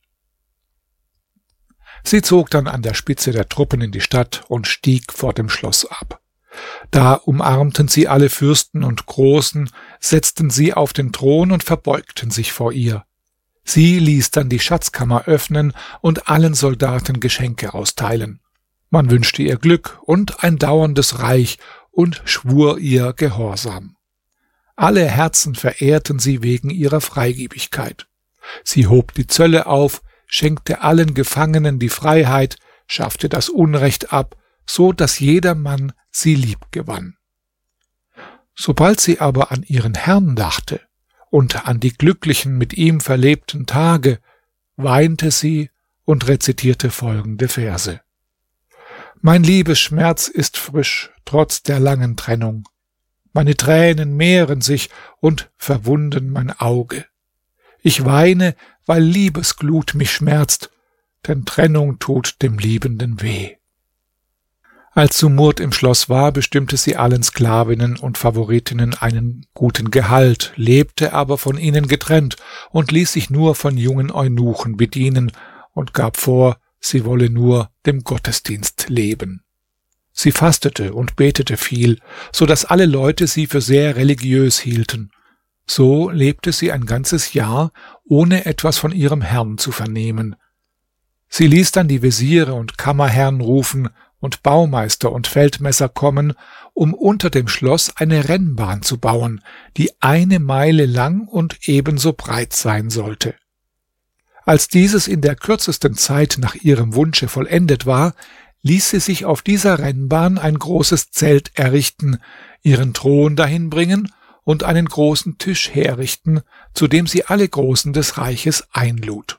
Sie zog dann an der Spitze der Truppen in die Stadt und stieg vor dem Schloss ab. Da umarmten sie alle Fürsten und Großen, setzten sie auf den Thron und verbeugten sich vor ihr. Sie ließ dann die Schatzkammer öffnen und allen Soldaten Geschenke austeilen. Man wünschte ihr Glück und ein dauerndes Reich und schwur ihr Gehorsam. Alle Herzen verehrten sie wegen ihrer Freigebigkeit. Sie hob die Zölle auf, schenkte allen Gefangenen die Freiheit, schaffte das Unrecht ab, so dass jedermann sie lieb gewann. Sobald sie aber an ihren Herrn dachte und an die glücklichen mit ihm verlebten Tage, weinte sie und rezitierte folgende Verse: »Mein Liebesschmerz ist frisch, trotz der langen Trennung. Meine Tränen mehren sich und verwunden mein Auge. Ich weine, weil Liebesglut mich schmerzt, denn Trennung tut dem Liebenden weh.« Als Sumurd im Schloss war, bestimmte sie allen Sklavinnen und Favoritinnen einen guten Gehalt, lebte aber von ihnen getrennt und ließ sich nur von jungen Eunuchen bedienen und gab vor, sie wolle nur dem Gottesdienst leben. Sie fastete und betete viel, so dass alle Leute sie für sehr religiös hielten. So lebte sie ein ganzes Jahr, ohne etwas von ihrem Herrn zu vernehmen. Sie ließ dann die Wesire und Kammerherrn rufen und Baumeister und Feldmesser kommen, um unter dem Schloss eine Rennbahn zu bauen, die eine Meile lang und ebenso breit sein sollte. Als dieses in der kürzesten Zeit nach ihrem Wunsche vollendet war, ließ sie sich auf dieser Rennbahn ein großes Zelt errichten, ihren Thron dahin bringen und einen großen Tisch herrichten, zu dem sie alle Großen des Reiches einlud.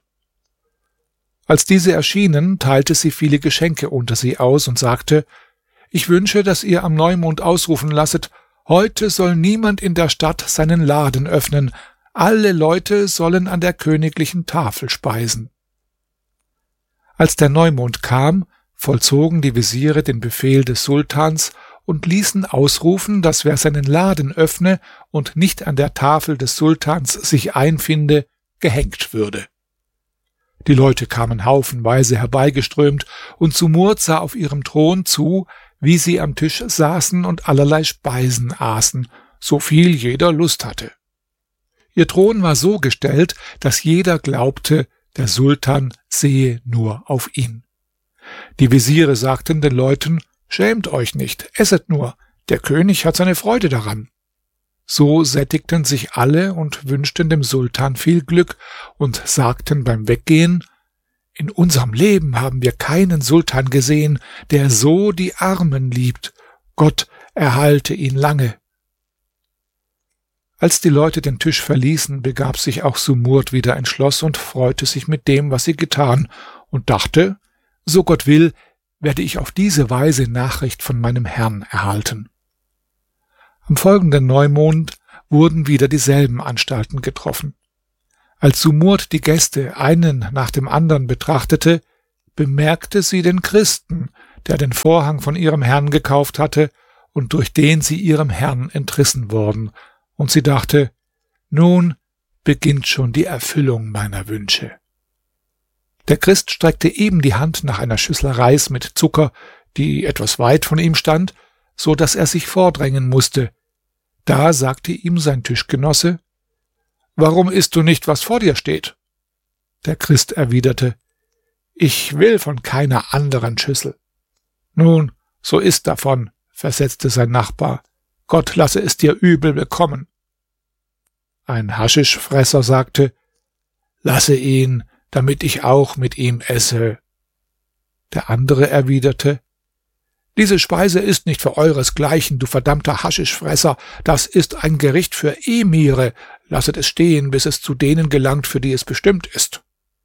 Als diese erschienen, teilte sie viele Geschenke unter sie aus und sagte: »Ich wünsche, dass ihr am Neumond ausrufen lasset: Heute soll niemand in der Stadt seinen Laden öffnen, alle Leute sollen an der königlichen Tafel speisen.« Als der Neumond kam, vollzogen die Wesire den Befehl des Sultans und ließen ausrufen, dass wer seinen Laden öffne und nicht an der Tafel des Sultans sich einfinde, gehängt würde. Die Leute kamen haufenweise herbeigeströmt, und Sumurd sah auf ihrem Thron zu, wie sie am Tisch saßen und allerlei Speisen aßen, so viel jeder Lust hatte. Ihr Thron war so gestellt, dass jeder glaubte, der Sultan sehe nur auf ihn. Die Wesire sagten den Leuten: »Schämt euch nicht, esset nur, der König hat seine Freude daran.« So sättigten sich alle und wünschten dem Sultan viel Glück und sagten beim Weggehen: »In unserem Leben haben wir keinen Sultan gesehen, der so die Armen liebt. Gott erhalte ihn lange.« Als die Leute den Tisch verließen, begab sich auch Sumurd wieder ins Schloss und freute sich mit dem, was sie getan, und dachte, so Gott will, werde ich auf diese Weise Nachricht von meinem Herrn erhalten. Am folgenden Neumond wurden wieder dieselben Anstalten getroffen. Als Sumurd die Gäste einen nach dem anderen betrachtete, bemerkte sie den Christen, der den Vorhang von ihrem Herrn gekauft hatte und durch den sie ihrem Herrn entrissen worden, und sie dachte, nun beginnt schon die Erfüllung meiner Wünsche. Der Christ streckte eben die Hand nach einer Schüssel Reis mit Zucker, die etwas weit von ihm stand, so dass er sich vordrängen musste. Da sagte ihm sein Tischgenosse, »Warum isst du nicht, was vor dir steht?« Der Christ erwiderte, »Ich will von keiner anderen Schüssel.« »Nun, so iss davon«, versetzte sein Nachbar, »Gott lasse es dir übel bekommen.« Ein Haschischfresser sagte, »Lasse ihn, damit ich auch mit ihm esse.« Der andere erwiderte, »Diese Speise ist nicht für euresgleichen, du verdammter Haschischfresser, das ist ein Gericht für Emire, lasset es stehen, bis es zu denen gelangt, für die es bestimmt ist.«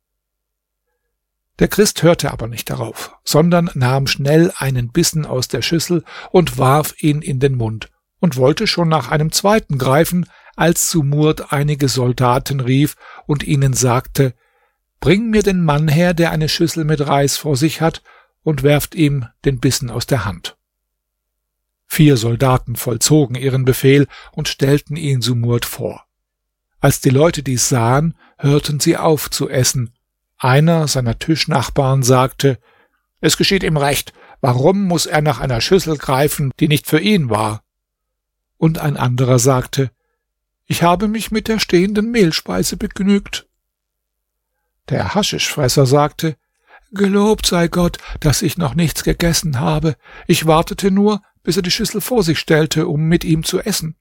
Der Christ hörte aber nicht darauf, sondern nahm schnell einen Bissen aus der Schüssel und warf ihn in den Mund und wollte schon nach einem zweiten greifen, als Sumurd einige Soldaten rief und ihnen sagte, »Bring mir den Mann her, der eine Schüssel mit Reis vor sich hat, und werft ihm den Bissen aus der Hand.« Vier Soldaten vollzogen ihren Befehl und stellten ihn Sumurd vor. Als die Leute dies sahen, hörten sie auf zu essen. Einer seiner Tischnachbarn sagte, »Es geschieht ihm recht, warum muss er nach einer Schüssel greifen, die nicht für ihn war?« Und ein anderer sagte, »Ich habe mich mit der stehenden Mehlspeise begnügt.« Der Haschischfresser sagte, »Gelobt sei Gott, dass ich noch nichts gegessen habe. Ich wartete nur, bis er die Schüssel vor sich stellte, um mit ihm zu essen.«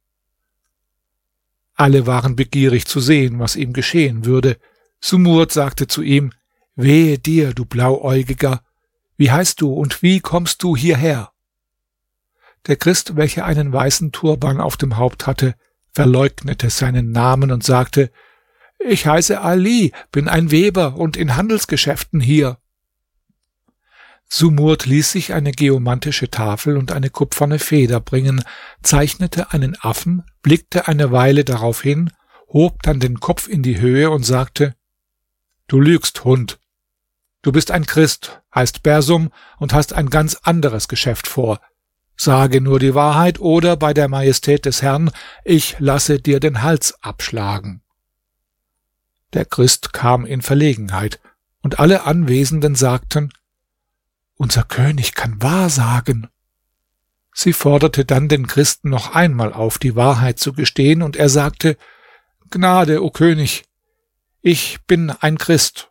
Alle waren begierig zu sehen, was ihm geschehen würde. Sumurd sagte zu ihm, »Wehe dir, du Blauäugiger! Wie heißt du und wie kommst du hierher?« Der Christ, welcher einen weißen Turban auf dem Haupt hatte, verleugnete seinen Namen und sagte, »Ich heiße Ali, bin ein Weber und in Handelsgeschäften hier.« Sumurd ließ sich eine geomantische Tafel und eine kupferne Feder bringen, zeichnete einen Affen, blickte eine Weile darauf hin, hob dann den Kopf in die Höhe und sagte, »Du lügst, Hund. Du bist ein Christ, heißt Bersum und hast ein ganz anderes Geschäft vor. Sage nur die Wahrheit oder bei der Majestät des Herrn, ich lasse dir den Hals abschlagen.« Der Christ kam in Verlegenheit, und alle Anwesenden sagten, »Unser König kann wahrsagen.« Sie forderte dann den Christen noch einmal auf, die Wahrheit zu gestehen, und er sagte, »Gnade, o König, ich bin ein Christ.«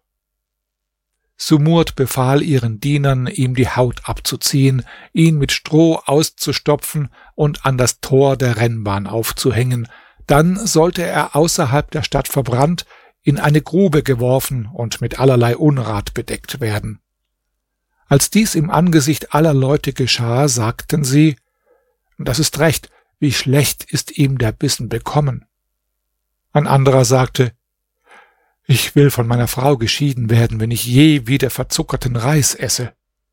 Sumurd befahl ihren Dienern, ihm die Haut abzuziehen, ihn mit Stroh auszustopfen und an das Tor der Rennbahn aufzuhängen. Dann sollte er außerhalb der Stadt verbrannt, in eine Grube geworfen und mit allerlei Unrat bedeckt werden. Als dies im Angesicht aller Leute geschah, sagten sie, »Das ist recht, wie schlecht ist ihm der Bissen bekommen.« Ein anderer sagte, »Ich will von meiner Frau geschieden werden, wenn ich je wieder verzuckerten Reis esse.«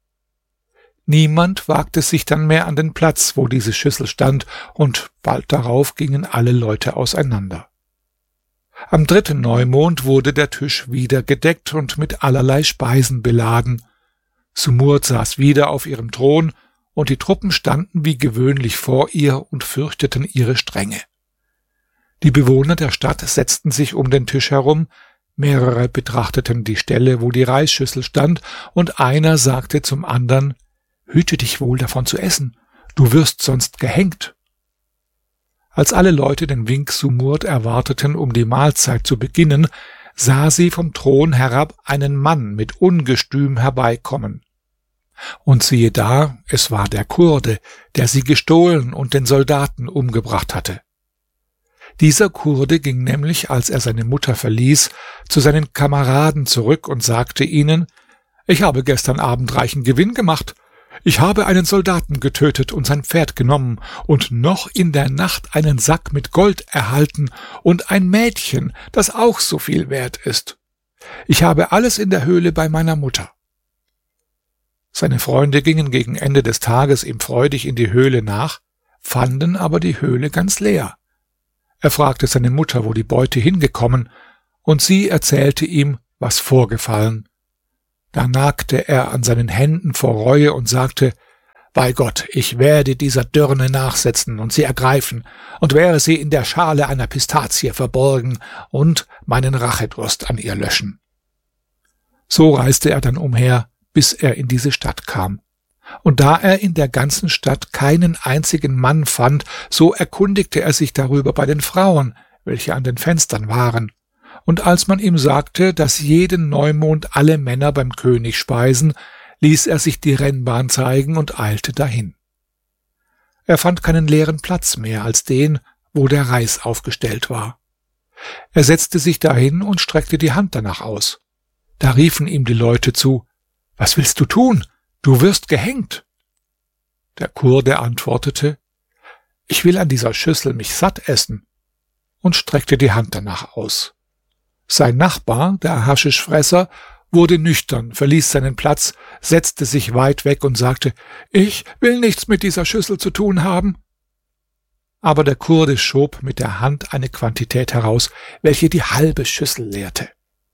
Niemand wagte sich dann mehr an den Platz, wo diese Schüssel stand, und bald darauf gingen alle Leute auseinander. Am dritten Neumond wurde der Tisch wieder gedeckt und mit allerlei Speisen beladen. Sumurd saß wieder auf ihrem Thron, und die Truppen standen wie gewöhnlich vor ihr und fürchteten ihre Strenge. Die Bewohner der Stadt setzten sich um den Tisch herum, mehrere betrachteten die Stelle, wo die Reisschüssel stand, und einer sagte zum andern, »Hüte dich wohl davon zu essen, du wirst sonst gehängt.« Als alle Leute den Wink Sumurd erwarteten, um die Mahlzeit zu beginnen, sah sie vom Thron herab einen Mann mit Ungestüm herbeikommen. Und siehe da, es war der Kurde, der sie gestohlen und den Soldaten umgebracht hatte. Dieser Kurde ging nämlich, als er seine Mutter verließ, zu seinen Kameraden zurück und sagte ihnen, »Ich habe gestern Abend reichen Gewinn gemacht. ich habe einen Soldaten getötet und sein Pferd genommen und noch in der Nacht einen Sack mit Gold erhalten und ein Mädchen, das auch so viel wert ist. Ich habe alles in der Höhle bei meiner Mutter.« Seine Freunde gingen gegen Ende des Tages ihm freudig in die Höhle nach, fanden aber die Höhle ganz leer. Er fragte seine Mutter, wo die Beute hingekommen, und sie erzählte ihm, was vorgefallen. Da nagte er an seinen Händen vor Reue und sagte: »Bei Gott, ich werde dieser Dirne nachsetzen und sie ergreifen und werde sie in der Schale einer Pistazie verborgen und meinen Rachedurst an ihr löschen.« So reiste er dann umher, bis er in diese Stadt kam. Und da er in der ganzen Stadt keinen einzigen Mann fand, so erkundigte er sich darüber bei den Frauen, welche an den Fenstern waren. Und als man ihm sagte, dass jeden Neumond alle Männer beim König speisen, ließ er sich die Rennbahn zeigen und eilte dahin. Er fand keinen leeren Platz mehr als den, wo der Reis aufgestellt war. Er setzte sich dahin und streckte die Hand danach aus. Da riefen ihm die Leute zu: »Was willst du tun? Du wirst gehängt.« Der Kurde antwortete: »Ich will an dieser Schüssel mich satt essen«, und streckte die Hand danach aus. Sein Nachbar, der Haschischfresser, wurde nüchtern, verließ seinen Platz, setzte sich weit weg und sagte: »Ich will nichts mit dieser Schüssel zu tun haben.« Aber der Kurde schob mit der Hand eine Quantität heraus, welche die halbe Schüssel leerte.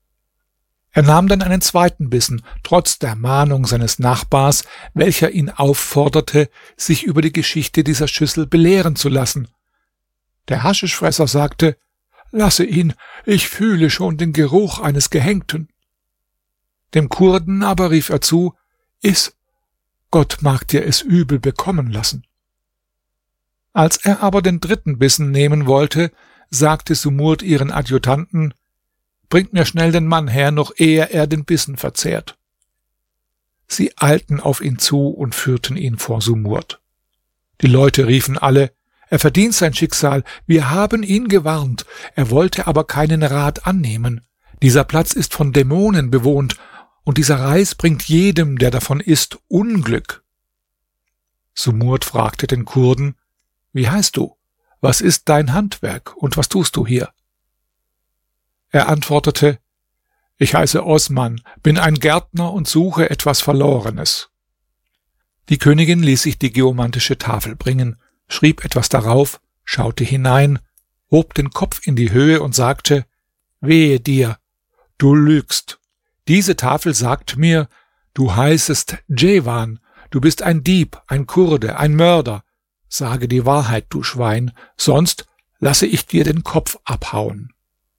Er nahm dann einen zweiten Bissen, trotz der Mahnung seines Nachbars, welcher ihn aufforderte, sich über die Geschichte dieser Schüssel belehren zu lassen. Der Haschischfresser sagte: »Lasse ihn, ich fühle schon den Geruch eines Gehängten.« Dem Kurden aber rief er zu: »Iss, Gott mag dir es übel bekommen lassen.« Als er aber den dritten Bissen nehmen wollte, sagte Sumurd ihren Adjutanten: »Bringt mir schnell den Mann her, noch ehe er den Bissen verzehrt.« Sie eilten auf ihn zu und führten ihn vor Sumurd. Die Leute riefen alle: »Er verdient sein Schicksal, wir haben ihn gewarnt, er wollte aber keinen Rat annehmen. Dieser Platz ist von Dämonen bewohnt, und dieser Reis bringt jedem, der davon isst, Unglück.« Sumurd fragte den Kurden: »Wie heißt du? Was ist dein Handwerk und was tust du hier?« Er antwortete: »Ich heiße Osman, bin ein Gärtner und suche etwas Verlorenes.« Die Königin ließ sich die geomantische Tafel bringen, schrieb etwas darauf, schaute hinein, hob den Kopf in die Höhe und sagte: »Wehe dir, du lügst. Diese Tafel sagt mir, du heißest Djewan, du bist ein Dieb, ein Kurde, ein Mörder. Sage die Wahrheit, du Schwein, sonst lasse ich dir den Kopf abhauen.«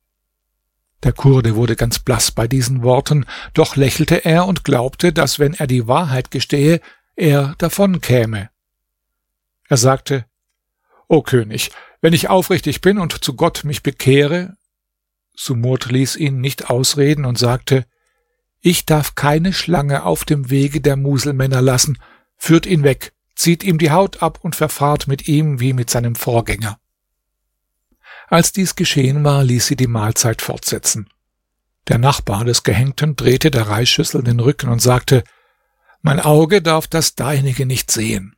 Der Kurde wurde ganz blass bei diesen Worten, doch lächelte er und glaubte, dass, wenn er die Wahrheit gestehe, er davonkäme. Er sagte: »O König, wenn ich aufrichtig bin und zu Gott mich bekehre…« Sumurd ließ ihn nicht ausreden und sagte: »Ich darf keine Schlange auf dem Wege der Muselmänner lassen. Führt ihn weg, zieht ihm die Haut ab und verfahrt mit ihm wie mit seinem Vorgänger.« Als dies geschehen war, ließ sie die Mahlzeit fortsetzen. Der Nachbar des Gehängten drehte der Reisschüssel den Rücken und sagte: »Mein Auge darf das deinige nicht sehen.«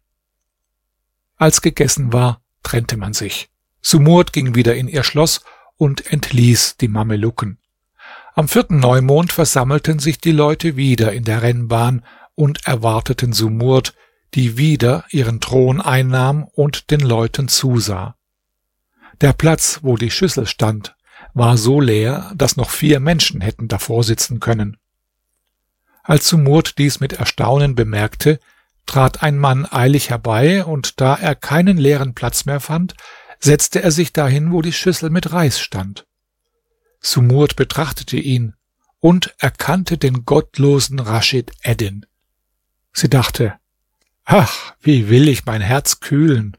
Als gegessen war, trennte man sich. Sumurd ging wieder in ihr Schloss und entließ die Mamelucken. Am vierten Neumond versammelten sich die Leute wieder in der Rennbahn und erwarteten Sumurd, die wieder ihren Thron einnahm und den Leuten zusah. Der Platz, wo die Schüssel stand, war so leer, dass noch vier Menschen hätten davor sitzen können. Als Sumurd dies mit Erstaunen bemerkte, trat ein Mann eilig herbei, und da er keinen leeren Platz mehr fand, setzte er sich dahin, wo die Schüssel mit Reis stand. Sumurd betrachtete ihn und erkannte den gottlosen Raschid Eddin. Sie dachte: »Ach, wie will ich mein Herz kühlen?«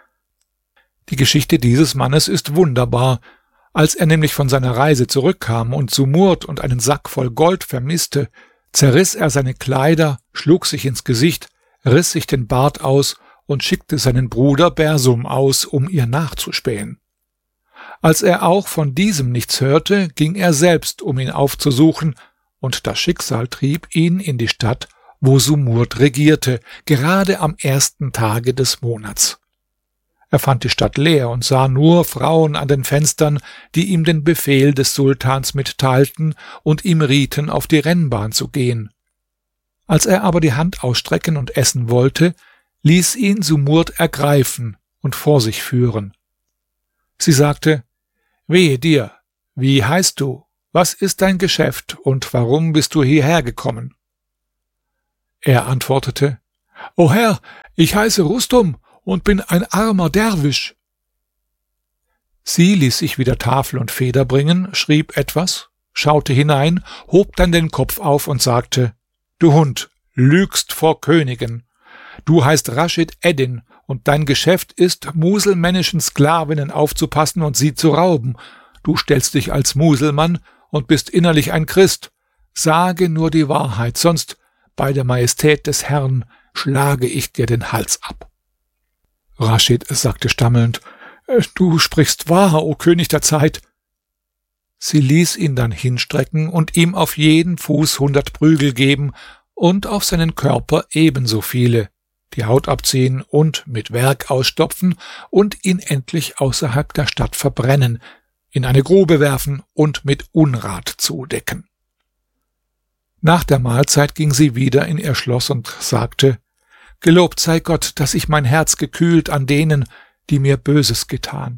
Die Geschichte dieses Mannes ist wunderbar. Als er nämlich von seiner Reise zurückkam und Sumurd und einen Sack voll Gold vermisste, zerriss er seine Kleider, schlug sich ins Gesicht, riss sich den Bart aus und schickte seinen Bruder Bersum aus, um ihr nachzuspähen. Als er auch von diesem nichts hörte, ging er selbst, um ihn aufzusuchen, und das Schicksal trieb ihn in die Stadt, wo Sumurd regierte, gerade am ersten Tage des Monats. Er fand die Stadt leer und sah nur Frauen an den Fenstern, die ihm den Befehl des Sultans mitteilten und ihm rieten, auf die Rennbahn zu gehen. Als er aber die Hand ausstrecken und essen wollte, ließ ihn Sumurd ergreifen und vor sich führen. Sie sagte: »Wehe dir, wie heißt du? Was ist dein Geschäft und warum bist du hierher gekommen?« Er antwortete: »O Herr, ich heiße Rustum und bin ein armer Derwisch.« Sie ließ sich wieder Tafel und Feder bringen, schrieb etwas, schaute hinein, hob dann den Kopf auf und sagte: »Du Hund, lügst vor Königen. Du heißt Raschid Eddin, und dein Geschäft ist, muselmännischen Sklavinnen aufzupassen und sie zu rauben. Du stellst dich als Muselmann und bist innerlich ein Christ. Sage nur die Wahrheit, sonst, bei der Majestät des Herrn, schlage ich dir den Hals ab.« Raschid sagte stammelnd: »Du sprichst wahr, o König der Zeit.« Sie ließ ihn dann hinstrecken und ihm auf jeden Fuß hundert Prügel geben und auf seinen Körper ebenso viele, die Haut abziehen und mit Werg ausstopfen und ihn endlich außerhalb der Stadt verbrennen, in eine Grube werfen und mit Unrat zudecken. Nach der Mahlzeit ging sie wieder in ihr Schloss und sagte: »Gelobt sei Gott, dass ich mein Herz gekühlt an denen, die mir Böses getan.«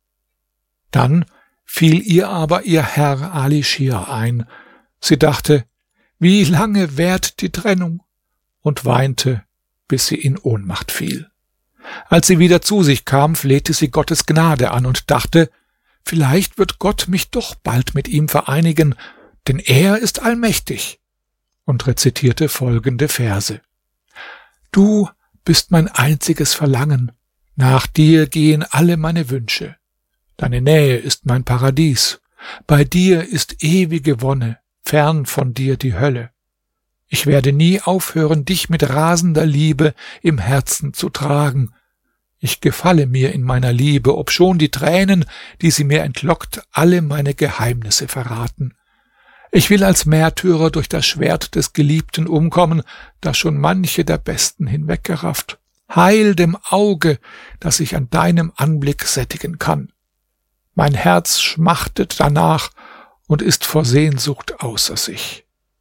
Dann fiel ihr aber ihr Herr Ali Schir ein. Sie dachte: »Wie lange währt die Trennung?« und weinte, bis sie in Ohnmacht fiel. Als sie wieder zu sich kam, flehte sie Gottes Gnade an und dachte: »Vielleicht wird Gott mich doch bald mit ihm vereinigen, denn er ist allmächtig«, und rezitierte folgende Verse: »Du bist mein einziges Verlangen, nach dir gehen alle meine Wünsche. Deine Nähe ist mein Paradies, bei dir ist ewige Wonne, fern von dir die Hölle. Ich werde nie aufhören, dich mit rasender Liebe im Herzen zu tragen. Ich gefalle mir in meiner Liebe, obschon die Tränen, die sie mir entlockt, alle meine Geheimnisse verraten. Ich will als Märtyrer durch das Schwert des Geliebten umkommen, das schon manche der Besten hinweggerafft. Heil dem Auge, das sich an deinem Anblick sättigen kann. Mein Herz schmachtet danach und ist vor Sehnsucht außer sich.«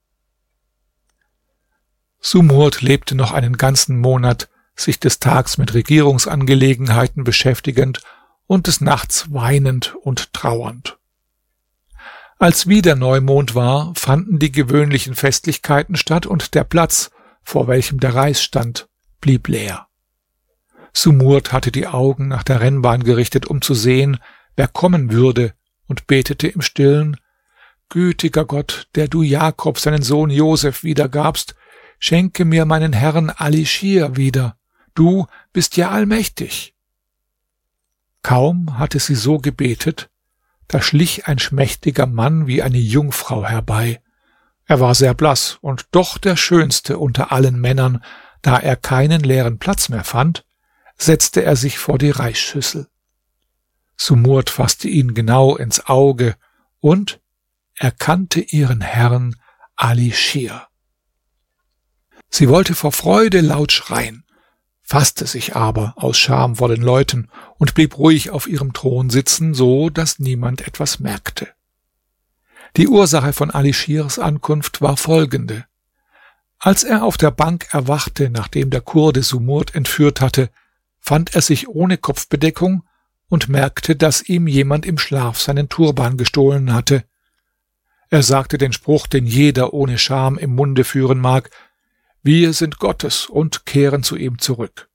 Sumurd lebte noch einen ganzen Monat, sich des Tags mit Regierungsangelegenheiten beschäftigend und des Nachts weinend und trauernd. Als wieder Neumond war, fanden die gewöhnlichen Festlichkeiten statt und der Platz, vor welchem der Reis stand, blieb leer. Sumurd hatte die Augen nach der Rennbahn gerichtet, um zu sehen, wer kommen würde, und betete im Stillen: »Gütiger Gott, der du Jakob seinen Sohn Josef wiedergabst, schenke mir meinen Herrn Ali Schir wieder. Du bist ja allmächtig.« Kaum hatte sie so gebetet, da schlich ein schmächtiger Mann wie eine Jungfrau herbei. Er war sehr blass und doch der schönste unter allen Männern. Da er keinen leeren Platz mehr fand, setzte er sich vor die Reisschüssel. Sumurd fasste ihn genau ins Auge und erkannte ihren Herrn Ali Schir. Sie wollte vor Freude laut schreien, fasste sich aber aus Scham vor den Leuten und blieb ruhig auf ihrem Thron sitzen, so dass niemand etwas merkte. Die Ursache von Ali Schirs Ankunft war folgende: Als er auf der Bank erwachte, nachdem der Kurde Sumurd entführt hatte, fand er sich ohne Kopfbedeckung und merkte, dass ihm jemand im Schlaf seinen Turban gestohlen hatte. Er sagte den Spruch, den jeder ohne Scham im Munde führen mag: Wir sind Gottes und kehren zu ihm zurück.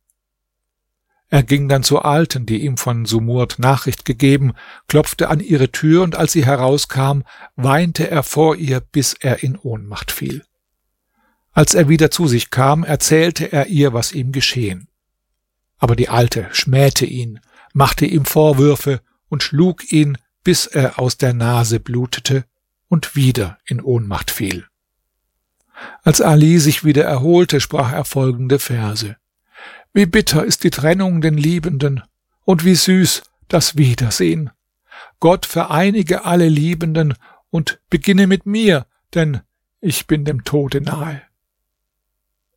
Er ging dann zur Alten, die ihm von Sumurd Nachricht gegeben, klopfte an ihre Tür, und als sie herauskam, weinte er vor ihr, bis er in Ohnmacht fiel. Als er wieder zu sich kam, erzählte er ihr, was ihm geschehen. Aber die Alte schmähte ihn, machte ihm Vorwürfe und schlug ihn, bis er aus der Nase blutete und wieder in Ohnmacht fiel. Als Ali sich wieder erholte, sprach er folgende Verse: Wie bitter ist die Trennung den Liebenden und wie süß das Wiedersehen. Gott vereinige alle Liebenden und beginne mit mir, denn ich bin dem Tode nahe.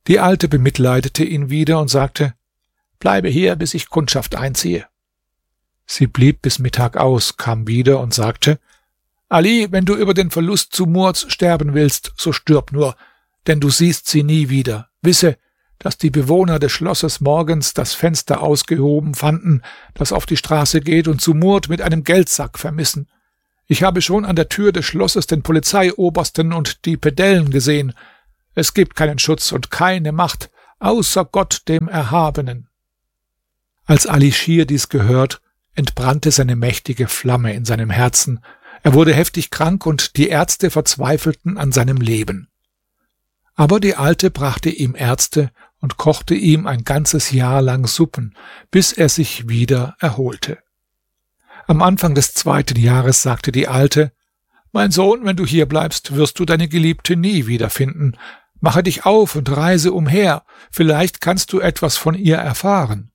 Die Alte bemitleidete ihn wieder und sagte: »Bleibe hier, bis ich Kundschaft einziehe.« Sie blieb bis Mittag aus, kam wieder und sagte: »Ali, wenn du über den Verlust Sumurds sterben willst, so stirb nur, denn du siehst sie nie wieder. Wisse, dass die Bewohner des Schlosses morgens das Fenster ausgehoben fanden, das auf die Straße geht, und Sumurd mit einem Geldsack vermissen. Ich habe schon an der Tür des Schlosses den Polizeiobersten und die Pedellen gesehen. Es gibt keinen Schutz und keine Macht, außer Gott dem Erhabenen.« Als Ali Schir dies gehört, entbrannte seine mächtige Flamme in seinem Herzen. Er wurde heftig krank und die Ärzte verzweifelten an seinem Leben. Aber die Alte brachte ihm Ärzte und kochte ihm ein ganzes Jahr lang Suppen, bis er sich wieder erholte. Am Anfang des zweiten Jahres sagte die Alte: »Mein Sohn, wenn du hier bleibst, wirst du deine Geliebte nie wiederfinden. Mache dich auf und reise umher, vielleicht kannst du etwas von ihr erfahren.«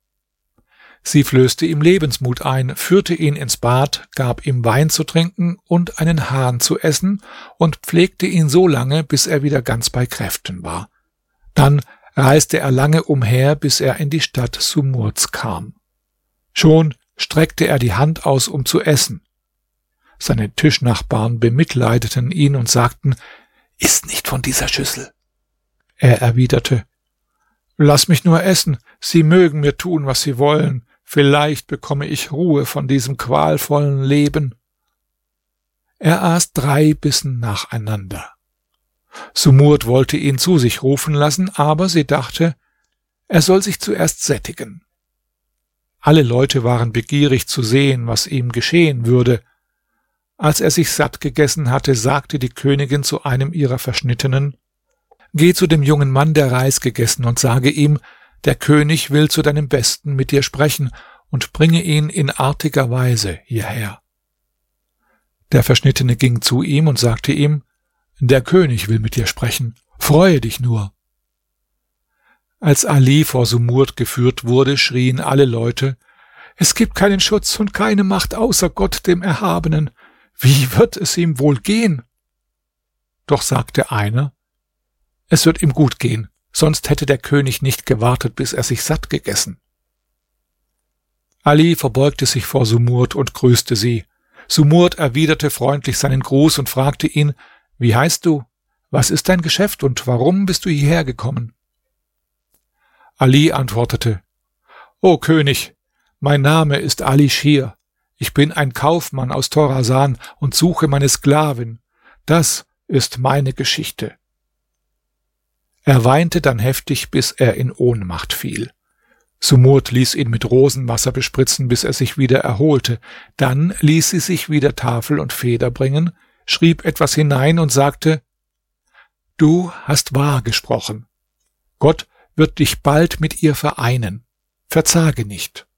Sie flößte ihm Lebensmut ein, führte ihn ins Bad, gab ihm Wein zu trinken und einen Hahn zu essen und pflegte ihn so lange, bis er wieder ganz bei Kräften war. Dann reiste er lange umher, bis er in die Stadt Sumurds kam. Schon streckte er die Hand aus, um zu essen. Seine Tischnachbarn bemitleideten ihn und sagten: »Iss nicht von dieser Schüssel.« Er erwiderte: »Lass mich nur essen, sie mögen mir tun, was sie wollen. Vielleicht bekomme ich Ruhe von diesem qualvollen Leben.« Er aß drei Bissen nacheinander. Sumurd wollte ihn zu sich rufen lassen, aber sie dachte, er soll sich zuerst sättigen. Alle Leute waren begierig zu sehen, was ihm geschehen würde. Als er sich satt gegessen hatte, sagte die Königin zu einem ihrer Verschnittenen: »Geh zu dem jungen Mann, der Reis gegessen, und sage ihm, der König will zu deinem Besten mit dir sprechen, und bringe ihn in artiger Weise hierher.« Der Verschnittene ging zu ihm und sagte ihm: »Der König will mit dir sprechen, freue dich nur.« Als Ali vor Sumurd geführt wurde, schrien alle Leute: »Es gibt keinen Schutz und keine Macht außer Gott dem Erhabenen. Wie wird es ihm wohl gehen?« Doch sagte einer: »Es wird ihm gut gehen, sonst hätte der König nicht gewartet, bis er sich satt gegessen.« Ali verbeugte sich vor Sumurd und grüßte sie. Sumurd erwiderte freundlich seinen Gruß und fragte ihn: »Wie heißt du? Was ist dein Geschäft und warum bist du hierher gekommen?« Ali antwortete: »O König, mein Name ist Ali Schir. Ich bin ein Kaufmann aus Thorasan und suche meine Sklavin. Das ist meine Geschichte.« Er weinte dann heftig, bis er in Ohnmacht fiel. Sumurd ließ ihn mit Rosenwasser bespritzen, bis er sich wieder erholte. Dann ließ sie sich wieder Tafel und Feder bringen, schrieb etwas hinein und sagte: »Du hast wahr gesprochen. Gott wird dich bald mit ihr vereinen. Verzage nicht.«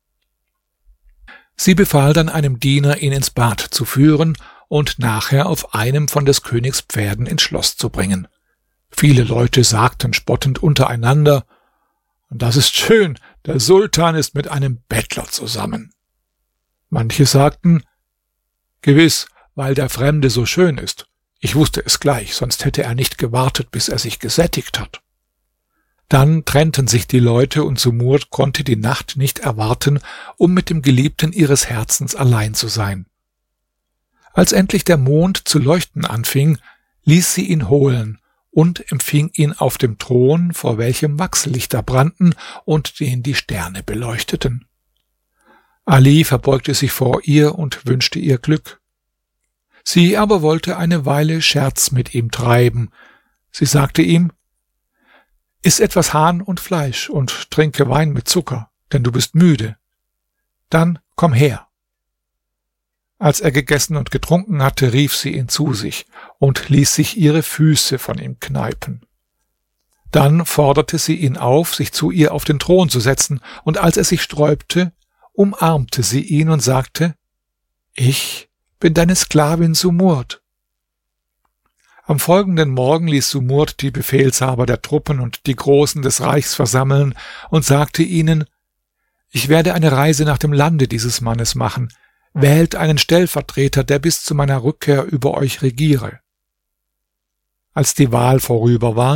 Sie befahl dann einem Diener, ihn ins Bad zu führen und nachher auf einem von des Königs Pferden ins Schloss zu bringen. Viele Leute sagten spottend untereinander: »Das ist schön, der Sultan ist mit einem Bettler zusammen.« Manche sagten: »Gewiss, weil der Fremde so schön ist. Ich wusste es gleich, sonst hätte er nicht gewartet, bis er sich gesättigt hat.« Dann trennten sich die Leute, und Sumurd konnte die Nacht nicht erwarten, um mit dem Geliebten ihres Herzens allein zu sein. Als endlich der Mond zu leuchten anfing, ließ sie ihn holen und empfing ihn auf dem Thron, vor welchem Wachslichter brannten und den die Sterne beleuchteten. Ali verbeugte sich vor ihr und wünschte ihr Glück. Sie aber wollte eine Weile Scherz mit ihm treiben. Sie sagte ihm: »Iss etwas Hahn und Fleisch und trinke Wein mit Zucker, denn du bist müde. Dann komm her.« Als er gegessen und getrunken hatte, rief sie ihn zu sich und ließ sich ihre Füße von ihm kneipen. Dann forderte sie ihn auf, sich zu ihr auf den Thron zu setzen, und als er sich sträubte, umarmte sie ihn und sagte: »Ich bin deine Sklavin Sumurd.« Am folgenden Morgen ließ Sumurd die Befehlshaber der Truppen und die Großen des Reichs versammeln und sagte ihnen: »Ich werde eine Reise nach dem Lande dieses Mannes machen. Wählt einen Stellvertreter, der bis zu meiner Rückkehr über euch regiere.« Als die Wahl vorüber war,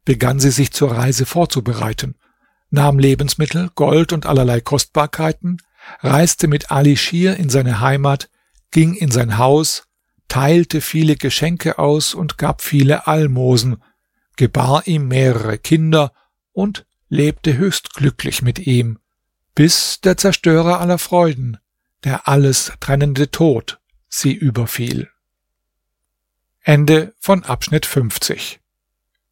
begann sie sich zur Reise vorzubereiten, nahm Lebensmittel, Gold und allerlei Kostbarkeiten, reiste mit Ali Schir in seine Heimat, ging in sein Haus, teilte viele Geschenke aus und gab viele Almosen, gebar ihm mehrere Kinder und lebte höchst glücklich mit ihm, bis der Zerstörer aller Freuden, der alles trennende Tod, sie überfiel. Ende von Abschnitt fünfzig.